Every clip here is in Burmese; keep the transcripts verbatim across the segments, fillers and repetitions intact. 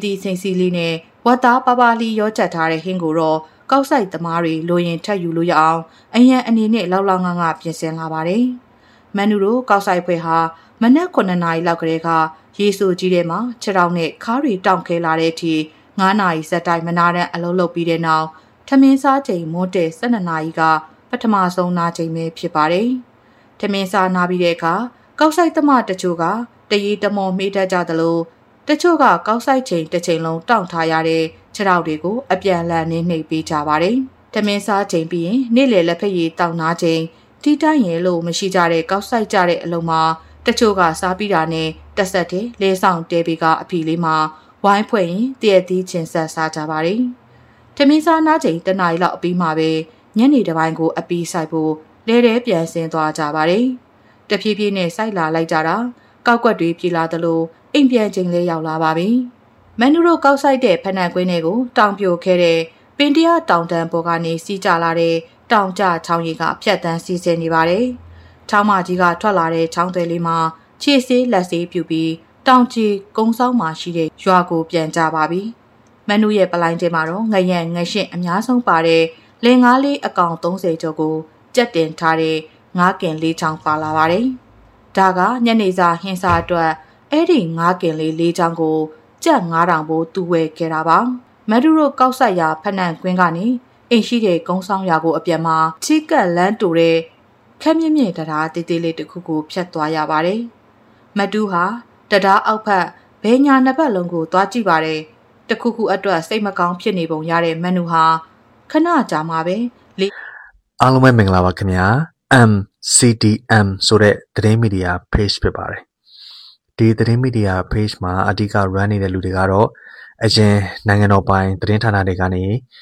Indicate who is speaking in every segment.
Speaker 1: တီစိန်စီလေးနဲ့ဝတ်သားပါပါလီရောချက်ထားတဲ့ဟင်းကိုတော့ကောက်ဆိုင်သမားတွေလိုရင်ထက်ယူလို့ရအောင်အရန်အနေနဲ့လောက်လောက်ငါငါပြင်ဆင်လာပါတယ်မန်နူတို့ကောက်ဆိုင်ဖွဲ့ဟာမနက်ခုနှစ်နာရီလောက်ကလေးကရေဆိုကြီးထဲမှာခြေထောက်နဲ့ခါးတွေတောင့်ခဲလာတဲ့အထိငါးနာရီစက်တိုင်းမနာတဲ့အလုပ်လုပ်ပြီးတဲ့နောက်ထမင်းစားချိန်မိုးတဲ့၁၂နာရီကပထမဆုံးနာချိန်ပဲဖြစ်ပါတယ်ထမင်းစားနာပြီးတဲ့အခါကောက်ဆိုင်သမားတချို့ကတရီတမော်မေးတတ်ကြသလိုတချို့ကကောက်ဆိုင်ချိန်တစ်ချိန်လုံးတောင့်ထားရတဲ့ခြေထောက်တွေကိုအပြန်လန်နေနှိပ်ပေးကြပါတယ်ထမင်းစားချိန်ပြီးရင်နေ့လယ်လက်ဖက်ရည်တောင့်နာချိန်တီးတိုင်းရဲလို့မရှိကြတဲ့ကောက်ဆိုင်ကြတဲ့အလုံးမှာတချို့ကစားပြီးတာနဲ့တက်ဆက်တဲ့လဲဆောင်တဲပီကအဖီလေးမှာဝိုင်းဖွဲ့ရင်တည့်ရသီးချင်းဆက်စားကြပါတယ်ထမင်းစားနာချိန်တနားရီလောက်အပြီးမှာပဲညနေတစ်ပိုင်းကိုအပီးဆိုင်ဖို့လဲတဲပြန်ဆင်းသွားကြပါတယ်တဖြည်းဖြည်းနဲ့စိုက်လာလိုက်ကြတာကောက်ကွက်တွေပြေလာသလိုအိမ်ပြန်ချိန်လေးရောက်လာပါပြီမန်နူတို့ကောက်ဆိုင်တဲ့ဖနက်ကွင်းတွေကိုတောင်ပြိုခဲတဲ့ပင်တရတောင်တန်းပေါ်ကနေစီးကြလာတဲ့တောင်ကျချောင်းရီကဖြတ်တန်းစီးဆင်းနေပါတယ်ချောင်းမကြီးကထွက်လာတဲ့ချောင်းတွေလေးမှာခြေဆေးလက်ဆေးပြူပြီးတောင်ကြီးကုန်းဆောင်မှာရှိတဲ့ရွာကိုပြန်ကြပါပြီမန်နူရဲ့ပလိုင်းထဲမှာတော့ငရံငရှင့်အများဆုံးပါတဲ့လင်ငါးလေးအကောင်သုံးဆယ်ကျော်ကိုကြက်တင်ထားတဲ့ငါးကင်လေးချောင်းပါလာပါတယ်ဒါကညနေစာဟင်းစာအတွက်အဲ့ဒီငါးကင်လေးလေးချောင်းကိုကြက်ငါးတောင်ဖို့တူဝဲခဲ့တာပါမန်နူတို့ကောက်ဆက်ရာဖနန်ကွင်းကနေအိမ်ရှိတဲ့ကုန်းဆောင်ရွာကိုအပြန်မှာချီကက်လန်းတူတဲ့ခက်မြင့်မြင့်တရားတေးသေးလေးတစ်ခုကိုဖြတ်သွားရပါတယ်မတူးဟာတရားအောက်ဖက်ဘဲညာနှစ်ပတ်လုံးကိုသွားကြည့်ပါတယ်တခုခုအတွက်စိတ်မကောင်းဖြစ်နေပုံရတဲ့မန်နူဟာခဏကြာမှပဲလေ
Speaker 2: အားလုံးပဲမင်္ဂလာပါခင်ဗျာ M C D M ဆိုတဲ့သတင်းမီဒီယာ page ဖြစ်ပါတယ်ဒီသတင်းမီဒီယာ page မှာအဓိက run နေတဲ့လူတွေကတော့အရင်နိုင်ငံတော်ပိုင်သတင်းဌာနတွေကနေ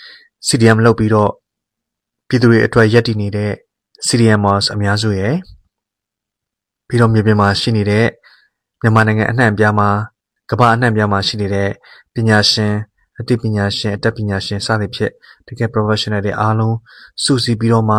Speaker 2: C D M လုပ်ပြီးတော့ပြည်သူတွေအတွက်ရည်တည်နေတဲ့ C D Mers အများစုရယ်ပြီးတော့မြေပြင်မှာရှိနေတဲ့မြန်မာနိုင်ငံအနှံ့အပြားမှာကမ္ဘာအနှံ့အပြားမှာရှိနေတဲ့ပညာရှင်အသိပညာရှင်အတတ်ပညာရှင်စသဖြင့်တကယ် professional တွေအားလုံးစုစည်းပြီးတော့မှ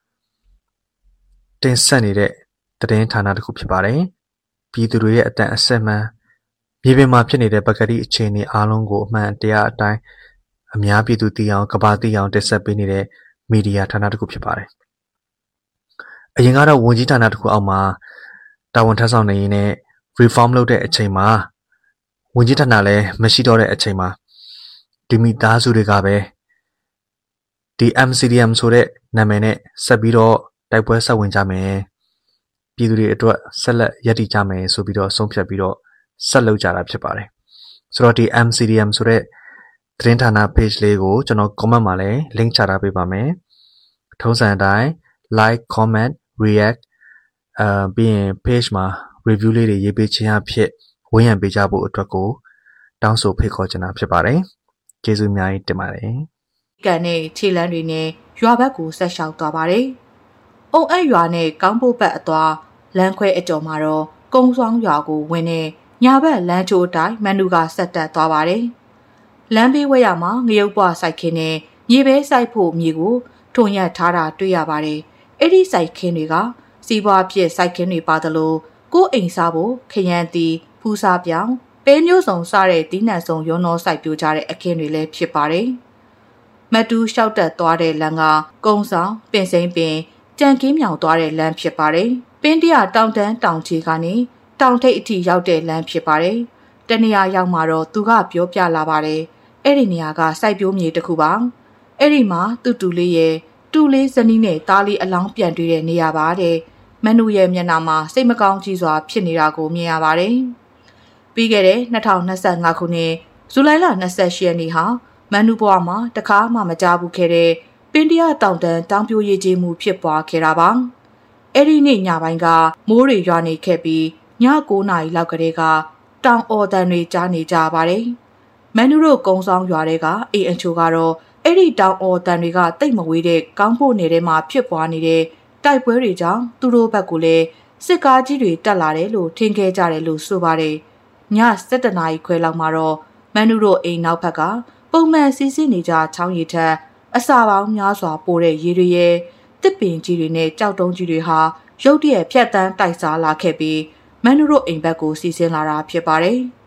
Speaker 2: တင်ဆက်နေတဲ့သတင်းဌာနတစ်ခုဖြစ်ပါတယ်ပြည်သူတွေရဲ့အတန်အဆက်မှန်မြေပြင်မှာဖြစ်နေတဲ့ပကတိအခြေအနေအားလုံးကိုအမှန်တရားအတိုင်းအများပြည်သူသိအောင်ကမ္ဘာသိအောင်တင်ဆက်ပေးနေတဲ့မီဒီယာဌာနတစ်ခုဖြစ်ပါတယ်အရင်ကတော့ဝန်ကြီးဌာနတစ်ခုအောက်မှာတာဝန်ထမ်းဆောင်နေရင်းနဲ့ reform လုပ်တဲ့အချိန်မှာဝန်ကြီးဌာနလည်းမရှိတော့တဲ့အချိန်မှာဒီမိသားစုတွေကပဲဒီ M C D M ဆိုတဲ့နာမည်နဲ့ဆက်ပြီးတော့တိုက်ပွဲဆက်ဝင်ကြမယ်ပြည်သူတွေအတွက်ဆက်လက်ရည်တည်ကြမယ်ဆိုပြီးတော့ဆုံးဖြတ်ပြီးတော့ဆက်လုပ်ကြတာဖြစ်ပါတယ်ဆိုတော့ဒီ M C D M ဆိုတဲ့သတင်းဌာန page လေးကိုကျွန်တော် comment မှာလည်း link ချထားပေးပါမယ်ထုံးစံအတိုင်း like comment react အာပြီးရင် page မှာ review လေးတွေရေးပေးခြင်းအဖြစ်ဝန်းရံပေးကြဖို့အတွက်ကိုတောင်းဆိုဖိတ်ခေါ်ချင်တာဖြစ်ပါတယ်ကျေးဇူးအများကြီးတင်ပါတယ်
Speaker 1: ကန်နဲ့ခြေလမ်းတွေနဲ့ရွာဘက်ကိုဆက်လျှောက်သွားပါတယ်အုံအပ်ရွာနဲ့ကောင်းဖို့ဘက်အသွားလမ်းခွဲအကျော်မှာတော့ကုန်းဆောင်ရွာကိုဝင်နေညာဘက်လမ်းချိုးတိုင်းမန်နူကဆက်တက်သွားပါတယ်လမ်းဘေးဝဲရမှာငရုတ်ပွားစိုက်ခင်းနဲ့မြေပဲစိုက်ဖို့မြေကိုထုံရက်ထားတာတွေ့ရပါတယ်အဲ့ဒီစိုက်ခင်းတွေကစီးပွားဖြစ်စိုက်ခင်းတွေပါသလိုကိုယ်အိမ်စားဖို့ခရမ်းတီဖူးစားပြောင်းပဲမျိုးစုံစားတဲ့တီးနှံစုံရုံတော်စိုက်ပြိုကြတဲ့အခင်းတွေလည်းဖြစ်ပါတယ်မတူးလျှောက်တက်သွားတဲ့လမ်းကကုန်းဆောင်ပင်စိမ့်ပင်ကြံကင်းမြောင်သွားတဲ့လမ်းဖြစ်ပါတယ်ပင်းတရတောင်တန်းတောင်ချီကနေတောင်ထိပ်အထိရောက်တဲ့လမ်းဖြစ်ပါတယ်တနေရာရောက်မှာတော့သူကပြောပြလာပါတယ်အဲ့ဒီနေရာကစိုက်ပျိုးမြေတစ်ခုပါအဲ့ဒီမှာတူတူလေးရဲ့တူလေးဇနီးနဲ့သားလေးအလောင်းပြန်တွေ့တဲ့နေရာပါတဲ့မန်နူရဲ့မျက်နှာမှာစိတ်မကောင်းကြီးစွာဖြစ်နေတာကိုမြင်ရပါတယ်ပြီးခဲ့တဲ့၂၀၂၅ခုနှစ်ဇူလိုင်လ၂၈ရက်နေ့ဟာမန်နူဘွားမှာတခါမှမကြားဘူးခဲ့တဲ့ပင်တရတောင်တန်းတောင်ပြိုရည်ကြီးမှုဖြစ်ပွားခဲ့တာပါအဲ့ဒီနေ့ညပိုင်းကမိုးတွေရွာနေခဲ့ပြီးည၉နာရီလောက်ကတည်းကတောင်အော်တန်တွေကြားနေကြပါတယ်မန်နူတို့ကုန်းဆောင်ရွာတွေကအိမ်အချို့ကတော့အဲ့ဒီတောင်အော်တန်တွေကတိတ်မဝေးတဲ့ကောင်းဖို့နယ်ထဲမှာဖြစ်ပွားနေတဲ့တိုက်ပွဲတွေကြောင့်သူတို့ဘက်ကလည်းစစ်ကားကြီးတွေတက်လာတယ်လို့ထင်ခဲ့ကြတယ်လို့ဆိုပါတယ်ည၁၁နာရီခွဲလောက်မှာတော့မန်နူတို့အိမ်နောက်ဘက်ကပုံမှန်စီးဆင်းနေကြချောင်းရည်ထက်အစာပေါင်းများစွာပိုတဲ့ရေတွေရဲ့တစ်ပင်ကြီးတွေနဲ့ကြောက်တုံးကြီးတွေဟာရုတ်တရက်ဖြတ်တန်းတိုက်စားလာခဲ့ပြီးမန်နူတို့အိမ်ဘက်ကိုစီးဆင်းလာတာဖြစ်ပါတယ်မ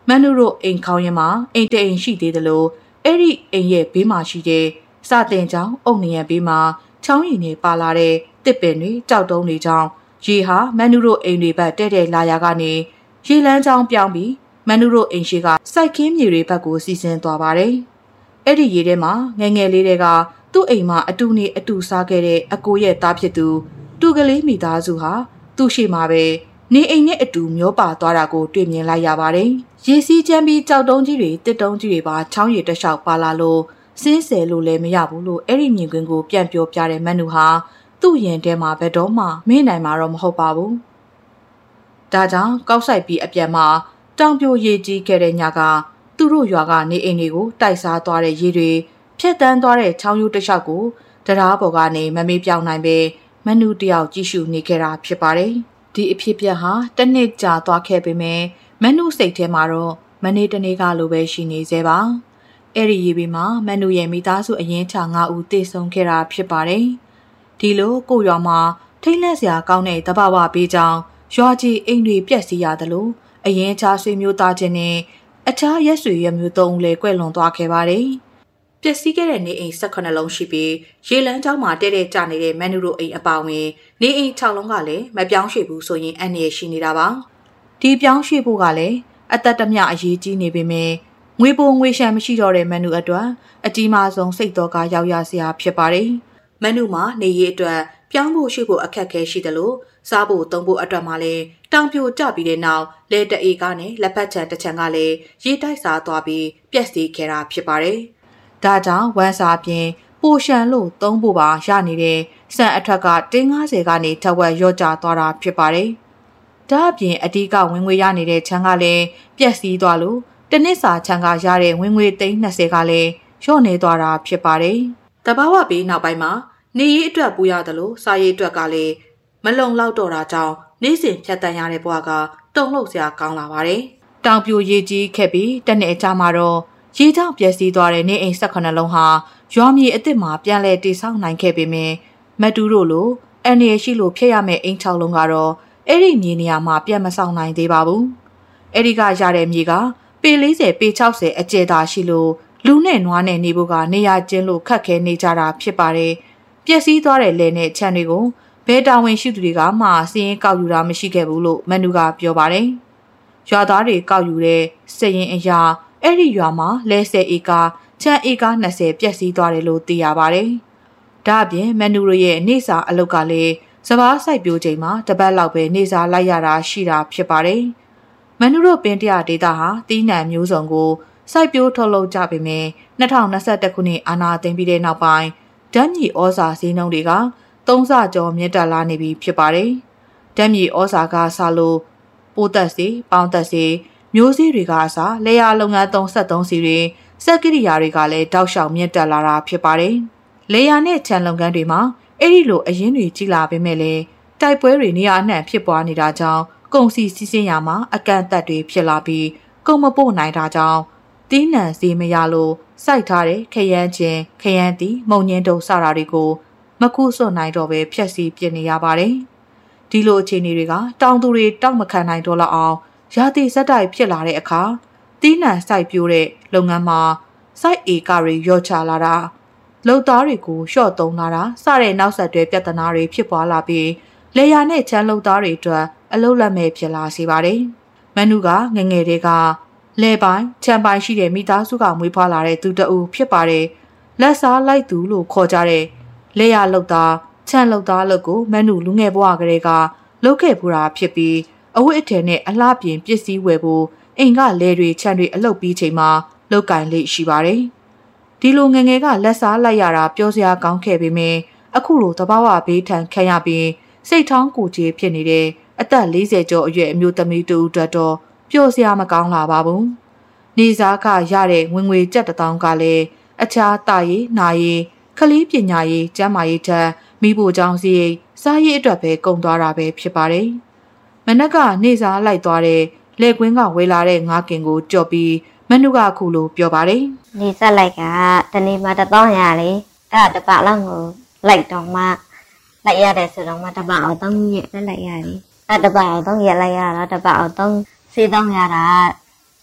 Speaker 1: မန်နုတို့အိမ်ခေါင်းရင်မှာအိမ်တအိမ်ရှိသေးတယ်လို့အဲ့ဒီအိမ်ရဲ့ဘေးမှာရှိတဲ့စတင်ချောင်းအုတ်နေရဘေးမှာချောင်းရည်နေပါလာတဲ့တစ်ပင်တွေကြောက်တုံးတွေကြောင့်ရေဟာမန်နုတို့အိမ်တွေဘက်တဲ့တဲ့လာရာကနေရေလန်းချောင်းပြောင်းပြီးမန်နုတို့အိမ်ရှိကစိုက်ခင်းမြေတွေဘက်ကိုစီစဉ်သွားပါတယ်။အဲ့ဒီရေထဲမှာငယ်ငယ်လေးတွေကသူ့အိမ်မှာအတူနေအတူစားခဲ့တဲ့အကိုရဲ့သားဖြစ်သူတူကလေးမိသားစုဟာသူ့ရှိမှာပဲနေအိမ်နဲ့အတူမျောပါသွားတာကိုတွေ့မြင်လိုက်ရပါတယ်။ရေစီးချမ်းပြီးကြောက်တုံးကြီးတွေတစ်တုံးကြီးတွေပါချောင်းရည်တစ်လျှောက်ပါလာလို့စင်းဆယ်လို့လည်းမရဘူးလို့အဲ့ဒီမြင်ကွင်းကိုပြန်ပြောပြတဲ့မန်နူဟာသူ့ရင်ထဲမှာဘယ်တော့မှမင်းနိုင်မှာတော့မဟုတ်ပါဘူး။ဒါကြောင့်ကောက်ဆိုင်ပြီးအပြန်မှာတောင်ပြိုရေကြီးခဲ့တဲ့ညကသူတို့ရွာကနေအိမ်တွေကိုတိုက်စားသွားတဲ့ရေတွေဖြတ်တန်းသွားတဲ့ချောင်းရိုးတစ်လျှောက်ကိုတရားပေါ်ကနေမမေးပြောင်းနိုင်ပဲမန်နူတယောက်ကြည့်ရှုနေခဲ့တာဖြစ်ပါတယ်။ဒီအဖြစ်ပြက်ဟာတစ်နှစ်ကြာသွားခဲ့ပေမဲ့မန်နူစိတ်ထဲမှာတော့မနေ့တနေ့ကလိုပဲရှိနေသေးပါ။အဲ့ဒီရေဘေးမှာမန်နူရဲ့မိသားစုအရင်ချငါးဦးတည်ဆုံခဲ့တာဖြစ်ပါတယ်။ဒီလိုကိုရွာမှာထိတ်လန့်စရာကောင်းတဲ့တဘာဝပေးကြောင်းရွာကြီးအိမ်တွေပြက်စီးရတယ်လို့အရင်ချဆွေမျိုးသားချင်းနဲ့အခြားရက်ဆွေရမျိုးသုံးဦးလည်းကွဲလွန်သွားခဲ့ပါတယ်။ပျက်စီးခဲ့တဲ့နေအိမ်၁၈လုံးရှိပြီးရေလန်းကျောင်းမှာတဲတဲကျနေတဲ့မန်နူတို့အိမ်အပါဝင်နေအိမ်၆လုံးကလည်းမပြောင်းရွှေ့ဘူးဆိုရင်အန္တရာယ်ရှိနေတာပါ။ဒီပြောင်းရွှေ့ဖို့ကလည်းအသက်တမျှအရေးကြီးနေပေမဲ့ငွေပိုငွေရှမ်းမရှိတော့တဲ့မန်နူအတွက်အကြီးမားဆုံးစိတ်တော်ကရောက်ရစရာဖြစ်ပါတယ်။မန်နူမှာနေရီအတွက်ပြောင်းဖို့ရွှေ့ဖို့အခက်အခဲရှိတယ်လို့စားဖို့သုံးဖို့အတွက်မှလည်းတောင်ပြိုကျပြီးတဲ့နောက်လက်တအေကနဲ့လက်ဖက်ချံတစ်ချံကလည်းရေတိုက်စားသွားပြီးပြက်စီးခဲ့တာဖြစ်ပါတယ်။ဒါကြောင့်ဝမ်းစာပြင်ပိုရှန်လို့သုံးဖို့ပါရနေတဲ့စံအထက်ကတင်း၅၀ကနေထက်ဝက်ရော့ကျသွားတာဖြစ်ပါတယ်။ဒါအပြင်အဓိကဝင်ငွေရနေတဲ့ချမ်းကလည်းပြက်စီးသွားလို့တနစ်စာချမ်းကရတဲ့ဝင်ငွေသိန်း၂၀ကလည်းလျော့နေသွားတာဖြစ်ပါတယ်။တဘာဝပြီးနောက်ပိုင်းမှာနေရီအတွက်ပူရတယ်လို့စားရည်အတွက်ကလည်းမလုံလောက်တော့တာကြောင့်နေ့စဉ်ဖြတ်တန်းရတဲ့ဘဝကတုံ့လှုပ်စရာကောင်းလာပါတယ်။တောင်ပြိုရေကြီးခဲ့ပြီးတနေ့အကြာမှာတော့ရေကြောင့်ပျက်စီးသွားတဲ့နေအိမ်၁၈လုံးဟာရွာမြေအစ်စ်မှာပြန်လည်တည်ဆောက်နိုင်ခဲ့ပေမဲ့မတူတို့လိုအန်ရရှိလို့ဖျက်ရမယ့်အိမ်၆လုံးကတော့အဲ့ဒီမြေနေရာမှာပြန်မဆောင်နိုင်သေးပါဘူး။အဲ့ဒီကရတဲ့မြေကပေ၄၀ပေ၆၀အကျယ်သာရှိလို့လူနဲ့နွားနဲ့နေဖို့ကနေရာကျင်းလို့ခက်ခဲနေကြတာဖြစ်ပါတယ်။ပျက်စီးသွားတဲ့လယ်နဲ့ခြံတွေကိုဘဲတာဝန်ရှိသူတွေကမှစီးရင်ကောက်ယူတာမရှိခဲ့ဘူးလို့မန်နူကပြောပါတယ်။ရွာသားတွေကောက်ယူတဲ့စရင်အရာအဲ့ဒီရွာမှာလဲ၁၀ဧကခြံဧက၂၀ပျက်စီးသွားတယ်လို့သိရပါတယ်။ဒါအပြင်မန်နူရဲ့နေစာအလုပ်ကလည်းစပားစိုက်ပျိုးချိန်မှာတပတ်လောက်ပဲနေစာလိုက်ရတာရှိတာဖြစ်ပါတယ်။မန်နူတို့ပင်တရဒေတာဟာတီးနှံမျိုးစုံကိုစိုက်ပျိုးထုတ်လုပ်ကြပေမဲ့၂၀၂၁ခုနှစ်အာဏာသိမ်းပြီးတဲ့နောက်ပိုင်းဓာတ်မြေဩဇာဈေးနှုန်းတွေကသုံးဆကျော်မြင့်တက်လာနေပြီဖြစ်ပါတယ်။ဓာတ်မြေဩဇာကဆလို့ပိုးသက်စီပေါင်းသက်စီမျိုးစေ့တွေကအစားလေယာလုပ်ငန်းသုံးဆက်သုံးစီတွေစက်ကိရိယာတွေကလည်းတောက်လျှောက်မြင့်တက်လာတာဖြစ်ပါတယ်။လေယာနဲ့ခြံလုပ်ငန်းတွေမှာအဲ့ဒီလိုအရင်းတွေကြီးလာပေမဲ့လည်းတိုက်ပွဲတွေနေရာအနှံ့ဖြစ်ပွားနေတာကြောင့်ကုန်စည်စီးဆင်းရာမှာအကန့်အသတ်တွေဖြစ်လာပြီးကုန်မပို့နိုင်တာကြောင့်တီးနှံစီမရလို့စိုက်ထားတဲ့ခရမ်းချင်းခရမ်းတီမုံညင်းတုံစတာတွေကိုမခုစွန့်နိုင်တော့ပဲဖြက်စီးပြစ်နေရပါတယ်။ဒီလိုအခြေအနေတွေကတောင်သူတွေတောက်မခံနိုင်တော့လောက်အောင်ရာသီစက်တိုက်ဖြစ်လာတဲ့အခါတီးနှံစိုက်ပျိုးတဲ့လုပ်ငန်းမှာစိုက်ဧကတွေလျော့ချလာတာလုပ်သားတွေကိုလျှော့သုံးလာတာစတဲ့နောက်ဆက်တွဲပြဿနာတွေဖြစ်ပွားလာပြီးလေယာနဲ့ချမ်းလုပ်သားတွေအတွက်အလုပ်လက်မဲ့ဖြစ်လာစေပါတယ်။မန်နူကငငယ်တွေကလဲပိုင်းချမ်းပိုင်းရှိတဲ့မိသားစုကမွေးဖွားလာတဲ့သူတအူဖြစ်ပါတယ်။လက်စားလိုက်သူလို့ခေါ်ကြတဲ့လေယာလုပ်သားချမ်းလုပ်သားလုပ်ကိုမန်နူလူငယ်ဘဝကလေးကလုပ်ခဲ့ပူတာဖြစ်ပြီးအဝတ်အထည်နဲ့အလှပြင်ပစ္စည်းဝယ်ဖို့အိမ်ကလဲတွေခြံတွေအလုပ်ပြီးချိန်မှာလုတ်ကင်လေးရှိပါတယ်။ဒီလိုငငယ်ကလက်စားလိုက်ရတာပြောစရာကောင်းခဲ့ပေမဲ့အခုလိုတဘာဝဘေးထန်ခံရပြီးစိတ်ထောင်းကိုကြီးဖြစ်နေတဲ့အသက်၄၀ကျော်အရွယ်အမျိုးသမီးတူအတွက်တော့ပျော်စရာမကောင်းလာပါဘူး။နေစားကရတဲ့ဝင်ငွေကြက်တထောင်ကလည်းအခြားတာရည်နာရည်ခလေးပညာရေးကျန်းမာရေးထက်မိဖို့ကြောင့်စီစားရေးအတွက်ပဲကုန်သွားတာပဲဖြစ်ပါတယ်။မနက်ကနေစားလိုက်သွားတဲ့လက်ကွင်းကဝေလာတဲ့ငါးကင်ကိုကြော်ပြီးမနုကခုလိုပြောပါတယ်
Speaker 3: ။နေစားလိုက်ကတနေ့မှတစ်သောင်းရလေအဲ့ဒါတပတ်လောက်ကိုလိုက်တော့မှလိုက်ရတယ်ဆိုတော့မှတပတ်အောင်သုံးရက်လက်လိုက်ရတယ်။အဲ့တပတ်အောင်သုံးရက်လိုက်ရတော့တပတ်အောင်သုံးစေးသုံးရတာ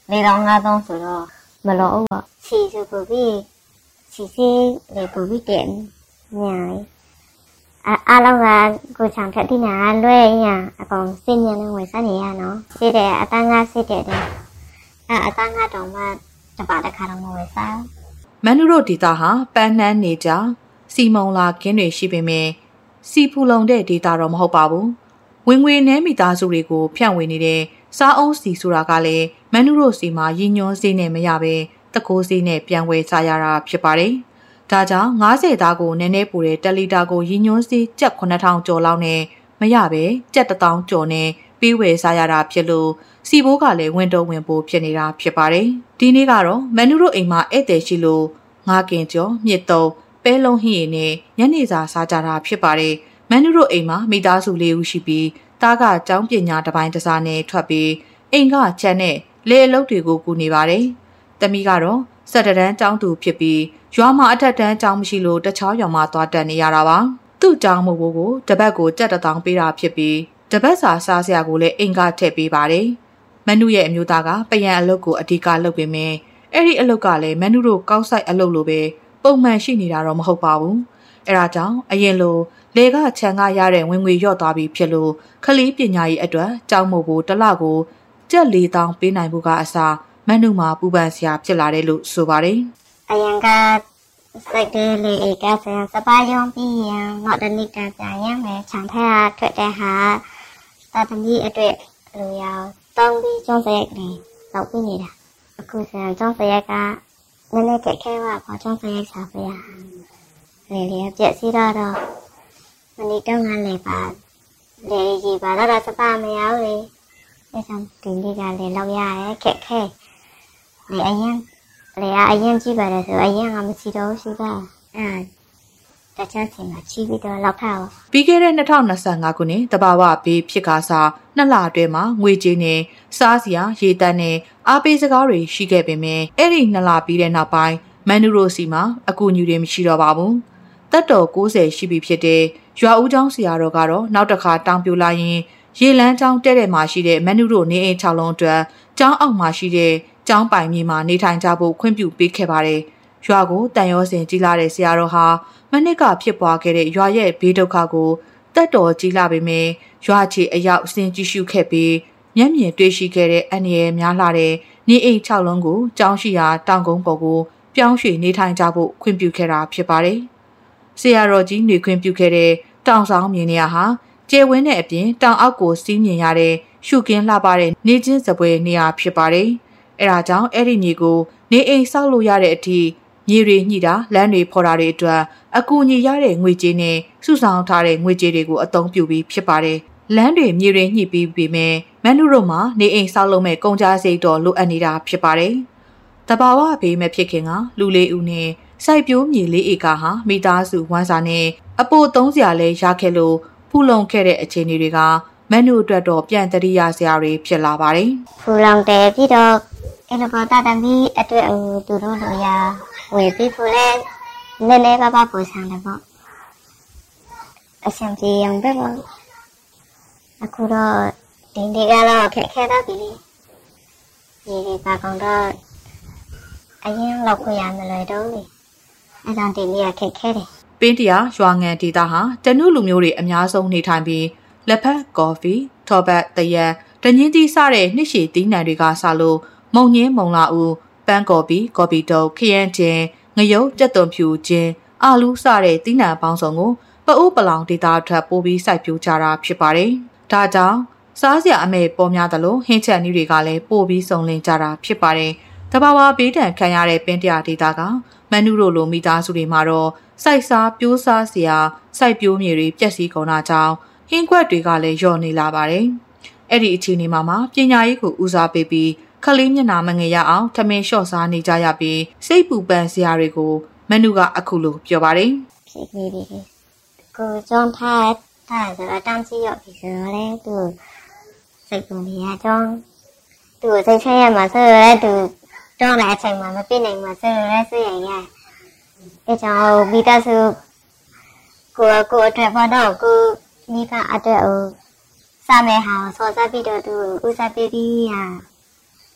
Speaker 3: လေတော့ငါးသုံးဆိုတော့မလို့ဘူးချီဆိုပူပြီးချီစီလေပူပြီးတဲ့ညာလေအားလုံးကကိုချောင်ထက်တိနာလွဲရအကောင်စင်ညံနေဝင်စားနေရနော်စစ်တဲ့အတန်းငါစစ်တဲ့တဲ့အဲအတန်းငါတော့မှတပါတခါတော့မဝင်စား
Speaker 1: မနုတို့ဒေတာဟာပန်းနှန်းနေကြစီမုံလာခင်းတွေရှိပေမဲ့စီဖူလုံတဲ့ဒေတာတော့မဟုတ်ပါဘူးဝင်ငွေနှဲမိသားစုတွေကိုဖြန့်ဝေနေတဲ့စားအုံးစီဆိုတာကလည်းမနုတို့စီမှာရည်ညွှန်းစေးနဲ့မရပဲတကိုးစေးနဲ့ပြန်ဝယ်စားရတာဖြစ်ပါတယ်ဒါကြောင့်ငါးဆယ်သားကိုနည်းနည်းပူတဲ့တက်လီတာကိုရည်ညွှန်းစေးကျပ်ခုနှစ်ထောင်ကျော်လောက်နဲ့မရပဲကျပ်တစ်သောင်းကျော်နဲ့ပေးဝယ်စားရတာဖြစ်လို့စီဘိုးကလည်းဝင်တော့ဝင်ပိုးဖြစ်နေတာဖြစ်ပါတယ်ဒီနေ့ကတော့မနုတို့အိမ်မှာဧည့်သည်ရှိလို့ငါးကင်ကျော်မြစ်တုံးပဲလုံးဟင်းရည်နဲ့ညနေစာစားကြတာဖြစ်ပါတယ်မနုတို့အိမ်မှာမိသားစုလေးဦးရှိပြီးတားကကျောင်းပညာတစ်ပိုင်းတစ်စားနဲ့ထွက်ပြီးအိမ်ကချမ်းနဲ့လေအလုပ်တွေကိုကူနေပါတယ်တမီကတော့စက်တရန်ကျောင်းသူဖြစ်ပြီးရွာမှာအထက်တန်းကျောင်းမရှိလို့တခြားရွာမှာသွားတက်နေရတာပါသူ့ကျောင်းမို့ကိုတပတ်ကိုကြက်တစ်တောင်းပေးတာဖြစ်ပြီးတပတ်စာစားစရာကိုလည်းအိမ်ကထည့်ပေးပါတယ်မနုရဲ့အမျိုးသားကပယံအလုပ်ကိုအဓိကလုပ်ပေမဲ့အဲ့ဒီအလုပ်ကလည်းမနုတို့ကောက်ဆိုင်အလုပ်လိုပဲပုံမှန်ရှိနေတာတော့မဟုတ်ပါဘူးအဲဒါကြောင့်အရင်လိုလေကခြံကရတဲ့ဝင်ငွေရော့သွားပြီးဖြစ်လို့ခလီးပညာရေးအတွက်ကျောင်းမို့ကိုတစ်လကိုကျပ်လေးတောင်းပေးနိုင်ဖို့ကအစားမနုမှာပူပန်စရာဖြစ်လာတယ်လို့ဆိုပါတယ်
Speaker 3: အရင်ကစိတ်လေးလေးကဆန်စပါယုံပြီးရင်ငေါ့တနည်းကပြန်ရမယ်ခြံထက်ထွက်တဲ့ဟာတာသမီးအတွက်လူရောတောင်းပြီးကျောင်းစရိုက်လေးလောက်ပြီးနေတာအခုဆန်ကျောင်းစရိုက်ကနည်းနည်းကြက်ခဲပါပေါ့ကျောင်းစရိုက်စားပြရလေလေပြက်စီတော့တော့မနေ့တော့ငါလေပါလေကြီးပါတော့စပါမရဘူးလေအဲကြောင့်ဒီနေ့ကလေလောက်ရရဲခက်ခဲလေအရင်လေအရင်ကြည့်ပါတယ်ဆိုအရင်ကမရှိတော့ရှိတာအဲတခြားစီမှာချီးပြီးတော့လောက်ထားအောင်
Speaker 1: ပြီးခဲ့တဲ့နှစ်၂၅ခုနှစ်တဘာဝဘေးဖြစ်ကားစားနှစ်လအတွင်းမှာငွေကြေးနဲ့စားစရာရေတန်းနဲ့အားပေးစကားတွေရှိခဲ့ပေမဲ့အဲ့ဒီနှစ်လပြီးတဲ့နောက်ပိုင်းမန်နူရိုစီမှာအကူအညီတွေမရှိတော့ပါဘူးတက်တော်၉၀ရှိပြီဖြစ်တဲ့ရွာဦးကျောင်းဆရာတော်ကတော့နောက်တစ်ခါတောင်းပြလာရင်ရေလန်းကျောင်းတဲ့တဲ့မှာရှိတဲ့မန်နူရိုနေအိမ်၆လုံးအတွက်ကျောင်းအောက်မှာရှိတဲ့ကျောင်းပိုင်မြေမှာနေထိုင်ကြဖို့ခွင့်ပြုပေးခဲ့ပါတယ်ရွာကိုတန်ရောစင်ကြီးလာတဲ့ဆရာတော်ဟာမနစ်ကဖြစ်ပွားခဲ့တဲ့ရွာရဲ့ဘေးဒုက္ခကိုတက်တော်ကြီးလာပေမဲ့ရွာချီအရောက်အစဉ်ကြည့်ရှုခဲ့ပြီးမျက်မြင်တွေ့ရှိခဲ့တဲ့အန္တရာယ်များလာတဲ့နေအိမ်၆လုံးကိုကျောင်းရှိရာတောင်ကုန်းပေါ်ကိုပြောင်းရွှေ့နေထိုင်ကြဖို့ခွင့်ပြုခဲ့တာဖြစ်ပါတယ်ဆရာတော်ကြီးနေခွင့်ပြုခဲ့တဲ့တောင်ဆောင်မြေနေရာဟာကျဲဝင်းတဲ့အပြင်တောင်အောက်ကိုစီးမြင်ရတဲ့ရှုကင်းလှပတဲ့နေချင်းစပွဲနေရာဖြစ်ပါတယ်အဲဒါကြောင့်အဲ့ဒီမြေကိုနေအိမ်ဆောက်လို့ရတဲ့အထိမြေတွေညှိတာလမ်းတွေဖော်တာတွေအတွက်အကူအညီရတဲ့ငွေကြေးနဲ့စုဆောင်ထားတဲ့ငွေကြေးတွေကိုအသုံးပြုပြီးဖြစ်ပါတယ်လမ်းတွေမြေတွေညှိပြီးပြီမဲ့မန်နုတို့မှာနေအိမ်ဆောက်လုပ်မဲ့ကုန်ကြစိတ်တော်လိုအပ်နေတာဖြစ်ပါတယ်တဘာဝဘေးမဲ့ဖြစ်ခင်ကလူလေးဦးနဲ့စိုက်ပျိုးမြေလေးဧကဟာမိသားစုဝမ်းစာနဲ့အပိုသုံးစရာလဲရခဲ့လို့ဖူလုံခဲ့တဲ့အခြေအနေတွေကမန်နုအတွက်တော့ပြန်တရိယာစရာတွေဖြစ်လာပါတယ်
Speaker 3: ဖူလုံတယ်ပြီးတော့အဲ့လိုပေါ်တာတမီအတွက်သူတို့လိုရာဝယ်ပြီးဖူလဲနည်းနည်းပါးပါးပူဆောင်တယ်ပေါ့အဆင်ပြေအောင်ပဲပေါ့အခုတော့ဒီနေ့ကတော့ခက်ခဲတော့ပြီလေဒီပါကောင်တော့အရင်လောက်ခွင့်ရမလို့တော့လေအဲ့ဒါဒီနေ့ခက်ခဲတယ်
Speaker 1: ပင်းတရာရွာငံဒေသဟာတနုလူမျိုးတွေအများဆုံးနေထိုင်ပြီးလက်ဖက်ကော်ဖီထော်ဘတ်တရက်တညင်းသီးစတဲ့နှစ်ရှည်သီးနှံတွေကစလို့မုံညင်းမုံလာဦးပန်းကော်ဖီကော်ဖီတုပ်ခရမ်းချင်းငရုတ်ကြက်သွန်ဖြူချင်းအာလူးစတဲ့သီးနှံပေါင်းစုံကိုပအိုးပလောင်ဒေသထွက်ပို့ပြီးစိုက်ပျိုးကြတာဖြစ်ပါတယ်ဒါကြောင့်စားစရာအမေပေါ်များသလိုဟင်းချက်နည်းတွေကလည်းပို့ပြီးစုံလင်ကြတာဖြစ်ပါတယ်တဘာဝဘေးဒဏ်ခံရတဲ့ပင်းတရာဒေသကမန်နုတို့လိုမိသားစုတွေမှာတော့စိုက်စားပြိုးစားစရာစိုက်ပျိုးမြေတွေပျက်စီးကုန်တာကြောင့်ဟင်းခွက်တွေကလည်းလျော့နေလာပါတယ်အဲ့ဒီအခြေအနေမှာမှပညာရေးကိုဦးစားပေးပြီးခလေးမျက်နှာမငယ်ရအောင်ထမင်းလျှော့စားနေကြရပြီးစိတ်ပူပန်စရာတွေကိုမန်နုကအခုလိုပြောပါတယ်
Speaker 3: ဖြစ်နေပြီကိုကျောင်းထားထားဆိုတော့တမ်းစီရောက်ပြီဆိုတော့လေသူစိတ်ပူနေရကျောင်းသူစိတ်ဆင်းရဲမှာဆိုတော့လေသူကျောင်းလာအချိန်မှာမပြည့်နိုင်မှာဆိုတော့လေဆွေးရင်ရအဲကြောင့်မိသားစုကိုကိုအတွက်ဘာတော့ကိုမိဘအတွက်ဟိုစားမယ်ဟာဆော်စားပြီးတော့သူဦးစားပေးပြီးဟာ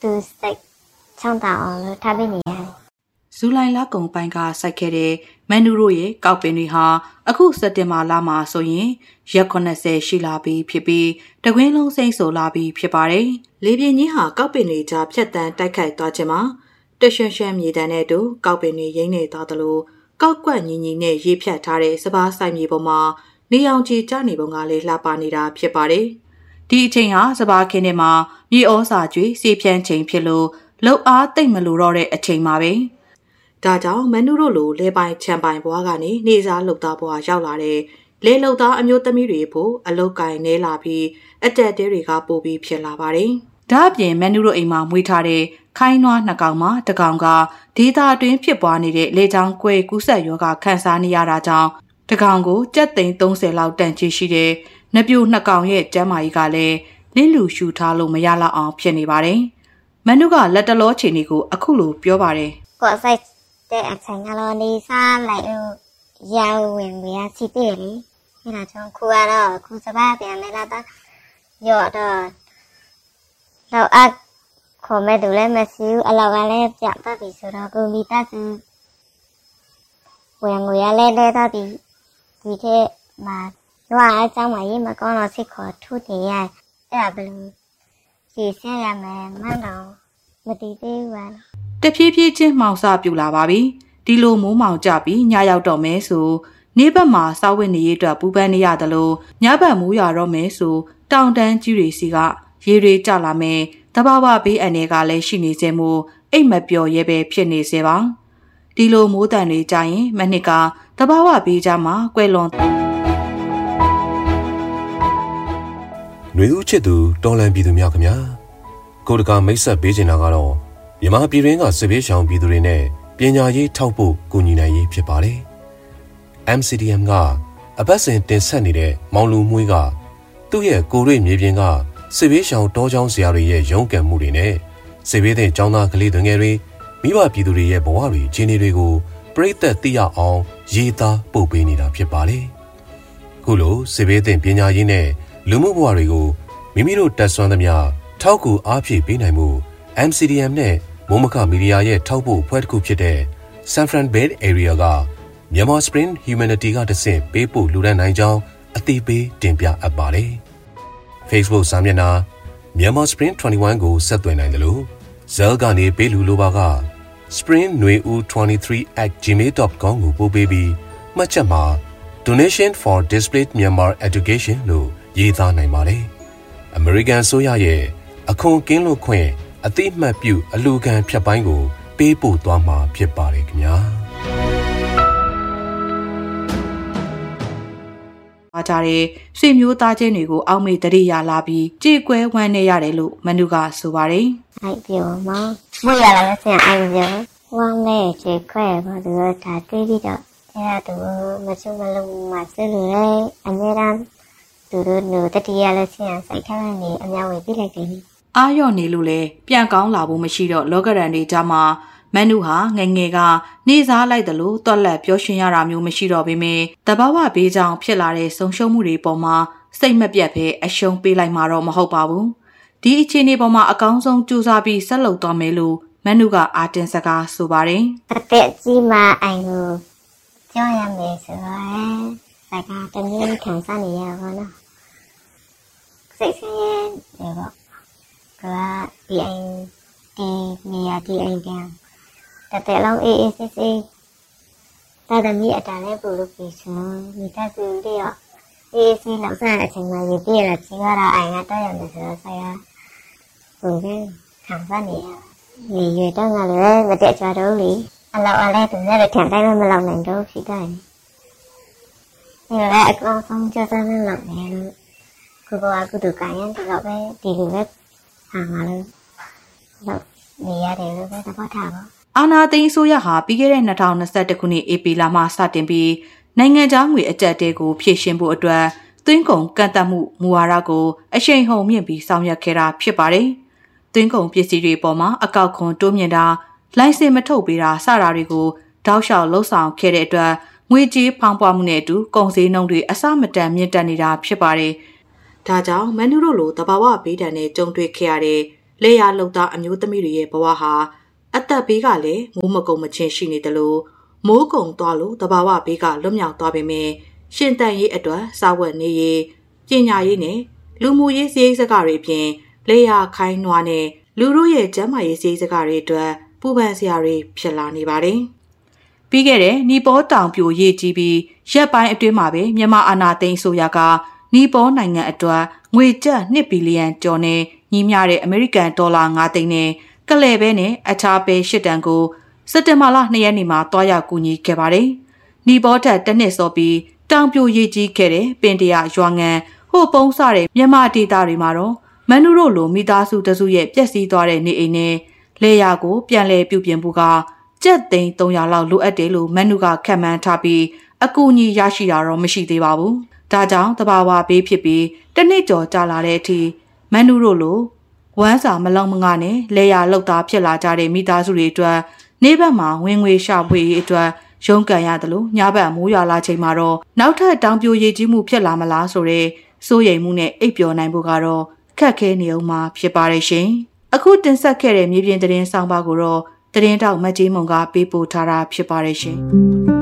Speaker 3: သူစိတ်ချမ်းသာအောင်လို့ထားပေးနေရတယ်
Speaker 1: ဇူလိုင်လကုန်ပိုင်းကစိုက်ခဲ့တဲ့မန်နူတို့ရဲ့ကောက်ပင်တွေဟာအခုစက်တင်ဘာလမှာဆိုရင်ရက်ခုနှစ်ဆယ်ရှိလာပြီဖြစ်ပြီးတကွင်းလုံးစိမ့်ဆိုလာပြီဖြစ်ပါတယ်။လေပြင်းကြီးဟာကောက်ပင်တွေကြားဖြတ်တန်းတိုက်ခိုက်သွားခြင်းမှာတရွှံရွှံမြေတန်းတဲ့တူကောက်ပင်တွေရိမ့်နေသွားသလိုကောက်ကွက်ညီညီနဲ့ရေးဖြတ်ထားတဲ့စပားဆိုင်မြေပေါ်မှာနေအောင်ကြီးကျနေပုံကလေးလှပနေတာဖြစ်ပါတယ်။ဒီအချိန်ဟာစပားခင်းထဲမှာမြေဩစာကျွေးစီဖြန်းချိန်ဖြစ်လို့လှုပ်အားတိတ်မလို့တော့တဲ့အချိန်မှာပဲဒါကြောင့်မန်နူတို့လိုလဲပိုင်ချန်ပိုင်ဘွားကနေနေစားလှုပ်သားဘွားရောက်လာတဲ့လဲလှုပ်သားအမျိုးသမီးတွေဖို့အလုတ်ကင်နေလာပြီးအတက်တဲတွေကပို့ပြီးဖြစ်လာပါတယ်။ဒါအပြင်မန်နူတို့အိမ်မှာမွေးထားတဲ့ခိုင်းနွားနှစ်ကောင်မှာတကောင်ကဒေတာအတွင်းဖြစ်ပွားနေတဲ့လေချောင်းကွဲကူးဆက်ရောဂါခန်းစားနေရတာကြောင့်တကောင်ကိုကြက်သိန်းသုံးဆယ်လောက်တန်ချီရှိတဲ့နပြိုနှစ်ကောင်ရဲ့ကျမ်းမာကြီးကလည်းလင်းလူရှူထားလို့မရလောက်အောင်ဖြစ်နေပါတယ်။မန်နူကလက်တလောချီနေကိုအခုလိုပြောပါတယ်
Speaker 3: ။ကိုယ်ဆိုင်တဲ့အချိန်ကတော့နေစားလိုက်လို့ရောက်ဝင်ရစီတယ်လေအဲဒါကြောင့်ခုကတော့ခုစပါးပြန်နေလာတော့ရော့တော့တော့အခေါ်မဲ့သူလည်းမရှိဘူးအလောက်ကလည်းပြတ်သွားပြီဆိုတော့ကိုမိသားစုဝင်ငွေရလဲလဲတော့ဒီဒီထဲမှာရွာအကြောင်းမှာရေးမကောင်းတော့စိတ်ခေါ်ထူနေရအဲ့ဒါဘယ်လိုစီဆက်ရမယ်မှန်းတော့မတည်သေးဘူးလား
Speaker 1: တဖြည်းဖြည်းချင်းမှောင်စပြူလာပါပြီဒီလိုမိုးမှောင်ကြပြီးညရောက်တော့မဲဆိုနေဘက်မှာစောက်ဝင်းနေရအတွက်ပူပန်းနေရတယ်လို့ညဘက်မိုးရွာတော့မဲဆိုတောင်တန်းကြီးတွေစီကရေတွေကျလာမယ်တဘာဝဘေးအန်တွေကလည်းရှိနေစေမို့အိတ်မပျော်ရဲပဲဖြစ်နေစေပါဒီလိုမိုးတန်တွေကြရင်မနှစ်ကတဘာဝဘေးကြမှာကွယ်လွန်
Speaker 4: ຫນွေဦးချစ်သူတော်လန်ပြည်သူများခင်ဗျာကိုတကာမိတ်ဆက်ပေးချင်တာကတော့မြန်မာပြည်တွင်းကစစ်ဘေးရှောင်ပြည်သူတွေနဲ့ပညာရေးထောက်ဖို့ကူညီနိုင်ရေးဖြစ်ပါတယ်။ M C D M ကအပတ်စဉ်တင်ဆက်နေတဲ့မောင်လူမွှေးကသူ့ရဲ့ကိုရွေမြေပြင်ကစစ်ဘေးရှောင်တောချောင်းဆရာတွေရဲ့ရုန်းကန်မှုတွေနဲ့စစ်ဘေးသင့်ကျောင်းသားကလေးတွေငယ်တွေမိဘပြည်သူတွေရဲ့ဘဝတွေခြေနေတွေကိုပြည့်သက်သိရအောင်ရေးသားပို့ပေးနေတာဖြစ်ပါတယ်။ခုလိုစစ်ဘေးသင့်ပညာရေးနဲ့လူမှုဘဝတွေကိုမိမိတို့တက်ဆွမ်းသမျှထောက်ကူအားဖြည့်ပေးနိုင်မှု M C D M နဲ့မိုးမခမီဒီယာရဲ့ထောက်ပို့အဖွဲ့တစ်ခုဖြစ်တဲ့ San Fran Bay Area ကမြန်မာ Spring Humanity ကတဆင့်ပေးပို့လူဒန်းနိုင်ကြောင်းအသိပေးတင်ပြအပ်ပါတယ်။ Facebook စာမျက်နှာမြန်မာ Spring ၂၁ကိုဆက်သွယ်နိုင်တယ်လို့ Zell ကနေပေးလူလိုပါက spring nui u twenty-three at gmail dot com ကိုပို့ပေးပြီးမှတ်ချက်မှာ Donation for Displaced Myanmar Education လို့ရေးသားနိုင်ပါတယ်။ American ဆိုရရဲ့အခွန်ကင်းလွတ်ခွင့်အတိအမှတ်ပြုအလူခံဖြတ်ပိုင်းကိုပေးပို့သွားမှာဖြစ်ပါတယ်ခင်ဗျာ
Speaker 1: အားကြတဲ့ဆွေမျိုးသားချင်းတွေကိုအောက်မေ့တရိယာလာပြီးကြေကွဲဝမ်းနေရတယ်လို့မနုကဆိုပါတယ်
Speaker 3: အိုက်ပြောမမွေရလာလို့ဆင်အိုက်ပြောဝမ်းနေကြေခွဲဘာလို့ဒါတွေးပြီးတော့အဲ့ဒါသူမချုံမလုံးမှာစလို့လေအများအားသူတို့တို့တတိယလို့ဆင်စိုက်ထားနေအများဝေပြလိုက်တယ်
Speaker 1: အာရော့နေလို့လေပြန်ကောင်းလာဖို့မရှိတော့လောကရန်တွေကြမှာမန်နူဟာငငယ်ကနေစားလိုက်တယ်လို့တွက်လက်ပြောရှင်ရတာမျိုးမရှိတော့ပေမဲ့တဘာဝဘေးကြောင့်ဖြစ်လာတဲ့ဆုံရှုံမှုတွေပေါ်မှာစိတ်မပြတ်ပဲအရှုံးပေးလိုက်မှာတော့မဟုတ်ပါဘူးဒီအခြေအနေပေါ်မှာအကောင်းဆုံးကြိုးစားပြီးဆက်လုပ်သွားမယ်လို့မန်နူကအာတင်စကားဆိုပါတယ်
Speaker 3: အသက်ကြီးမှအိမ်ကိုကြောက်ရမယ်ဆိုတော့စကားတမျိုးခံစားနေရပါတော့စိတ်ဆင်းရဲတယ်ပေါ့ကဒီအိမ်ဒီနေရာဒီအိမ်ပြန်တတဲ့လုံးအေးအေးဆေးဆေးတာတမီအတန်လေးပူလို့ပြီးဆိုမိသားစုတွေရောအေးဆေးလောက်စားအချိန်မှရေပြည့်လာချင်းကတော့အိမ်ကတော့ရတယ်ဆိုတော့ဆရာဘုံကခံစားနေရနေရတော့ငါလည်းမတက်ကြတော့လေအလောက်အလဲသူလည်းထန်တိုင်းမလောက်နိုင်တော့ဖြစ်တယ်ဒီလည်းအကောင်ဆုံးကြစားနေလောက်နေလို့ကိုကအခုတို့ကိုင်းရင်တော့ပဲဒီလိုပဲဟာငါလည်းတော့နေရတယ်လို့ပဲသဘောထားပါ
Speaker 1: အာနာသိန်းဆိုရဟာပြီးခဲ့တဲ့၂၀၂၁ခုနှစ်ဧပြီလမှာစတင်ပြီးနိုင်ငံခြားငွေအကျပ်တဲကိုဖြည့်ရှင်းဖို့အတွက်သွင်းကုန်ကန့်သတ်မှုမူဝါဒကိုအရှိန်ဟုန်မြင့်ပြီးဆောင်ရွက်ခဲ့တာဖြစ်ပါတယ်။သွင်းကုန်ပစ္စည်းတွေပေါ်မှာအကောက်ခွန်တိုးမြင့်တာလိုင်စင်မထုတ်ပေးတာစတာတွေကိုတောက်လျှောက်လှုပ်ဆောင်ခဲ့တဲ့အတွက်ငွေကြေးဖောင်းပွားမှုနဲ့အတူကုန်စည်နှုန်းတွေအဆမတန်မြင့်တက်နေတာဖြစ်ပါတယ်။ဒါကြောင့်မန်နူတို့လိုတဘာဝဘေးဒဏ်နဲ့ကြုံတွေ့ခဲ့ရတဲ့လေယာလုံသားအမျိုးသမီးတွေရဲ့ဘဝဟာအသက်ဘေးကလည်းမိုးမကုံမချင်းရှိနေတယ်လို့မိုးကုံသွားလို့တဘာဝဘေးကလွတ်မြောက်သွားပေမဲ့ရှင်တန်ရေးအတွက်စာဝတ်နေရေးပညာရေးနဲ့လူမှုရေးစည်းစကားတွေပြင်လေယာခိုင်းနွားနဲ့လူတို့ရဲ့ကျန်းမာရေးစည်းစကားတွေအတွက်ပူပန်စရာတွေဖြစ်လာနေပါတယ်။ပြီးခဲ့တဲ့နီပေါတောင်ပြိုရေးကြီးပြီးရက်ပိုင်းအတွင်းမှာပဲမြန်မာအာဏာသိမ်းဆိုရကနီပေါနိုင်ငံအတွက်ငွေကျပ်နှစ်ဘီလီယံကျော်နဲ့ညီမျှတဲ့အမေရိကန်ဒေါ်လာ၅သိန်းနဲ့ကလဲဘဲနဲ့အခြားပဲရှစ်တန်ကိုစက်တင်ဘာလနှစ်ရက်နေ့မှာတွားရောက်ကူညီခဲ့ပါတယ်။နီပေါထက်တစ်နှစ်စောပြီးတောင်ပြိုရေးကြီးခဲ့တဲ့ပင်တရရွာငံဟိုပုံးစတဲ့မြန်မာဒေသတွေမှာတော့မန်နူတို့လိုမိသားစုတစုရဲ့ပျက်စီးသွားတဲ့နေအိမ်နဲ့လေယာကိုပြန်လည်ပြုပြင်ဖို့ကကျပ်သိန်းသုံးရာလောက်လိုအပ်တယ်လို့မန်နူကခန့်မှန်းထားပြီးအကူအညီရရှိတာတော့မရှိသေးပါဘူး။ဒါကြောင့်တဘာဝဘေးဖြစ်ပြီးတစ်နှစ်ကျော်ကြာလာတဲ့အထိမန်နူတို့လိုဝမ်းစာမလုံမငါနဲ့လေယာလောက်သားဖြစ်လာကြတဲ့မိသားစုတွေအတွက်နေဘက်မှာဝင်ငွေရှာဖွေရေးအတွက်ရုန်းကန်ရတယ်လို့ညဘက်မိုးရွာလာချိန်မှာတော့နောက်ထပ်တောင်ပြိုရည်ကြီးမှုဖြစ်လာမလားဆိုတဲ့စိုးရိမ်မှုနဲ့အိပ်ပျော်နိုင်ဖို့ကတော့ခက်ခဲနေအောင်မှာဖြစ်ပါတယ်ရှင်။အခုတင်ဆက်ခဲ့တဲ့မြေပြင်သတင်းဆောင်ပါကိုတော့သတင်းတောက်မကြီးမုံကပေးပို့ထားတာဖြစ်ပါတယ်ရှင်။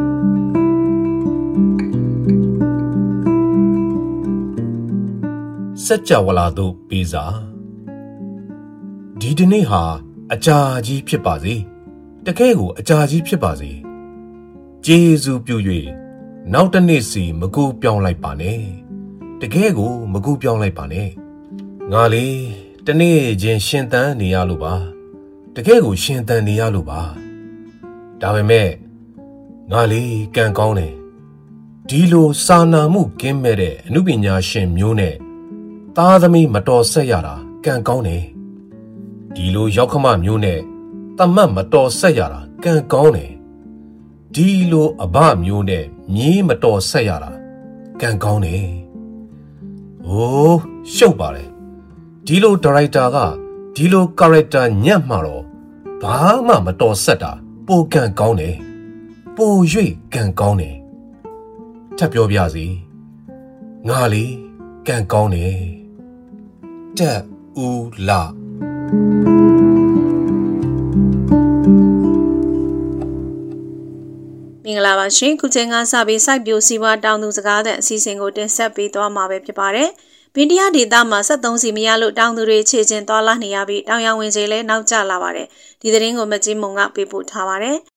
Speaker 4: စัจ java လာတို့ပေးစာဒီဒီနေ့ဟာအကြာကြီးဖြစ်ပါစေတကယ်ကိုအကြာကြီးဖြစ်ပါစေကျေးဇူးပြု၍နောက်တစ်နေ့စီမကူပြောင်းလိုက်ပါနဲ့တကယ်ကိုမကူပြောင်းလိုက်ပါနဲ့ငါလေတနေ့ချင်းရှင်သန်နေရလို့ပါတကယ်ကိုရှင်သန်နေရလို့ပါဒါပေမဲ့ငါလေကံကောင်းတယ်ဒီလိုစာနာမှုကင်းမဲ့တဲ့အမှုပညာရှင်မျိုးနဲ့သားသမီးမတော်ဆက်ရတာကံကောင်းတယ်ဒီလိုရောက်ခမမျိုးနဲ့တမတ်မတော်ဆက်ရတာကံကောင်းတယ်ဒီလိုအဘမျိုးနဲ့မြေးမတော်ဆက်ရတာကံကောင်းတယ်။အိုးရှုပ်ပါတယ်ဒီလိုဒါရိုက်တာကဒီလိုကာရက်တာညံ့မှာတော့ဘာမှမတော်ဆက်တာပိုကံကောင်းတယ်ပို၍ကံကောင်းတယ်ထပ်ပြောပြစီငါလေကံကောင်းတယ်တက်ဦးလာ
Speaker 5: မင်္ဂလာပါရှင်ခုချိန်ကစပြီးစိုက်ပျိုးစီးပွားတောင်သူစကားတဲ့အစီအစဉ်ကိုတင်ဆက်ပေးသွားမှာပဲဖြစ်ပါတယ်။ပင်တရဒေသမှာစက်သုံးစီမရလို့တောင်သူတွေခြေချင်းသွားလာနေရပြီးတောင်ရောင်ဝင်စေလဲနောက်ကျလာပါတယ်။ဒီသတင်းကိုမကြီးမုံကပေးပို့ထားပါတယ်။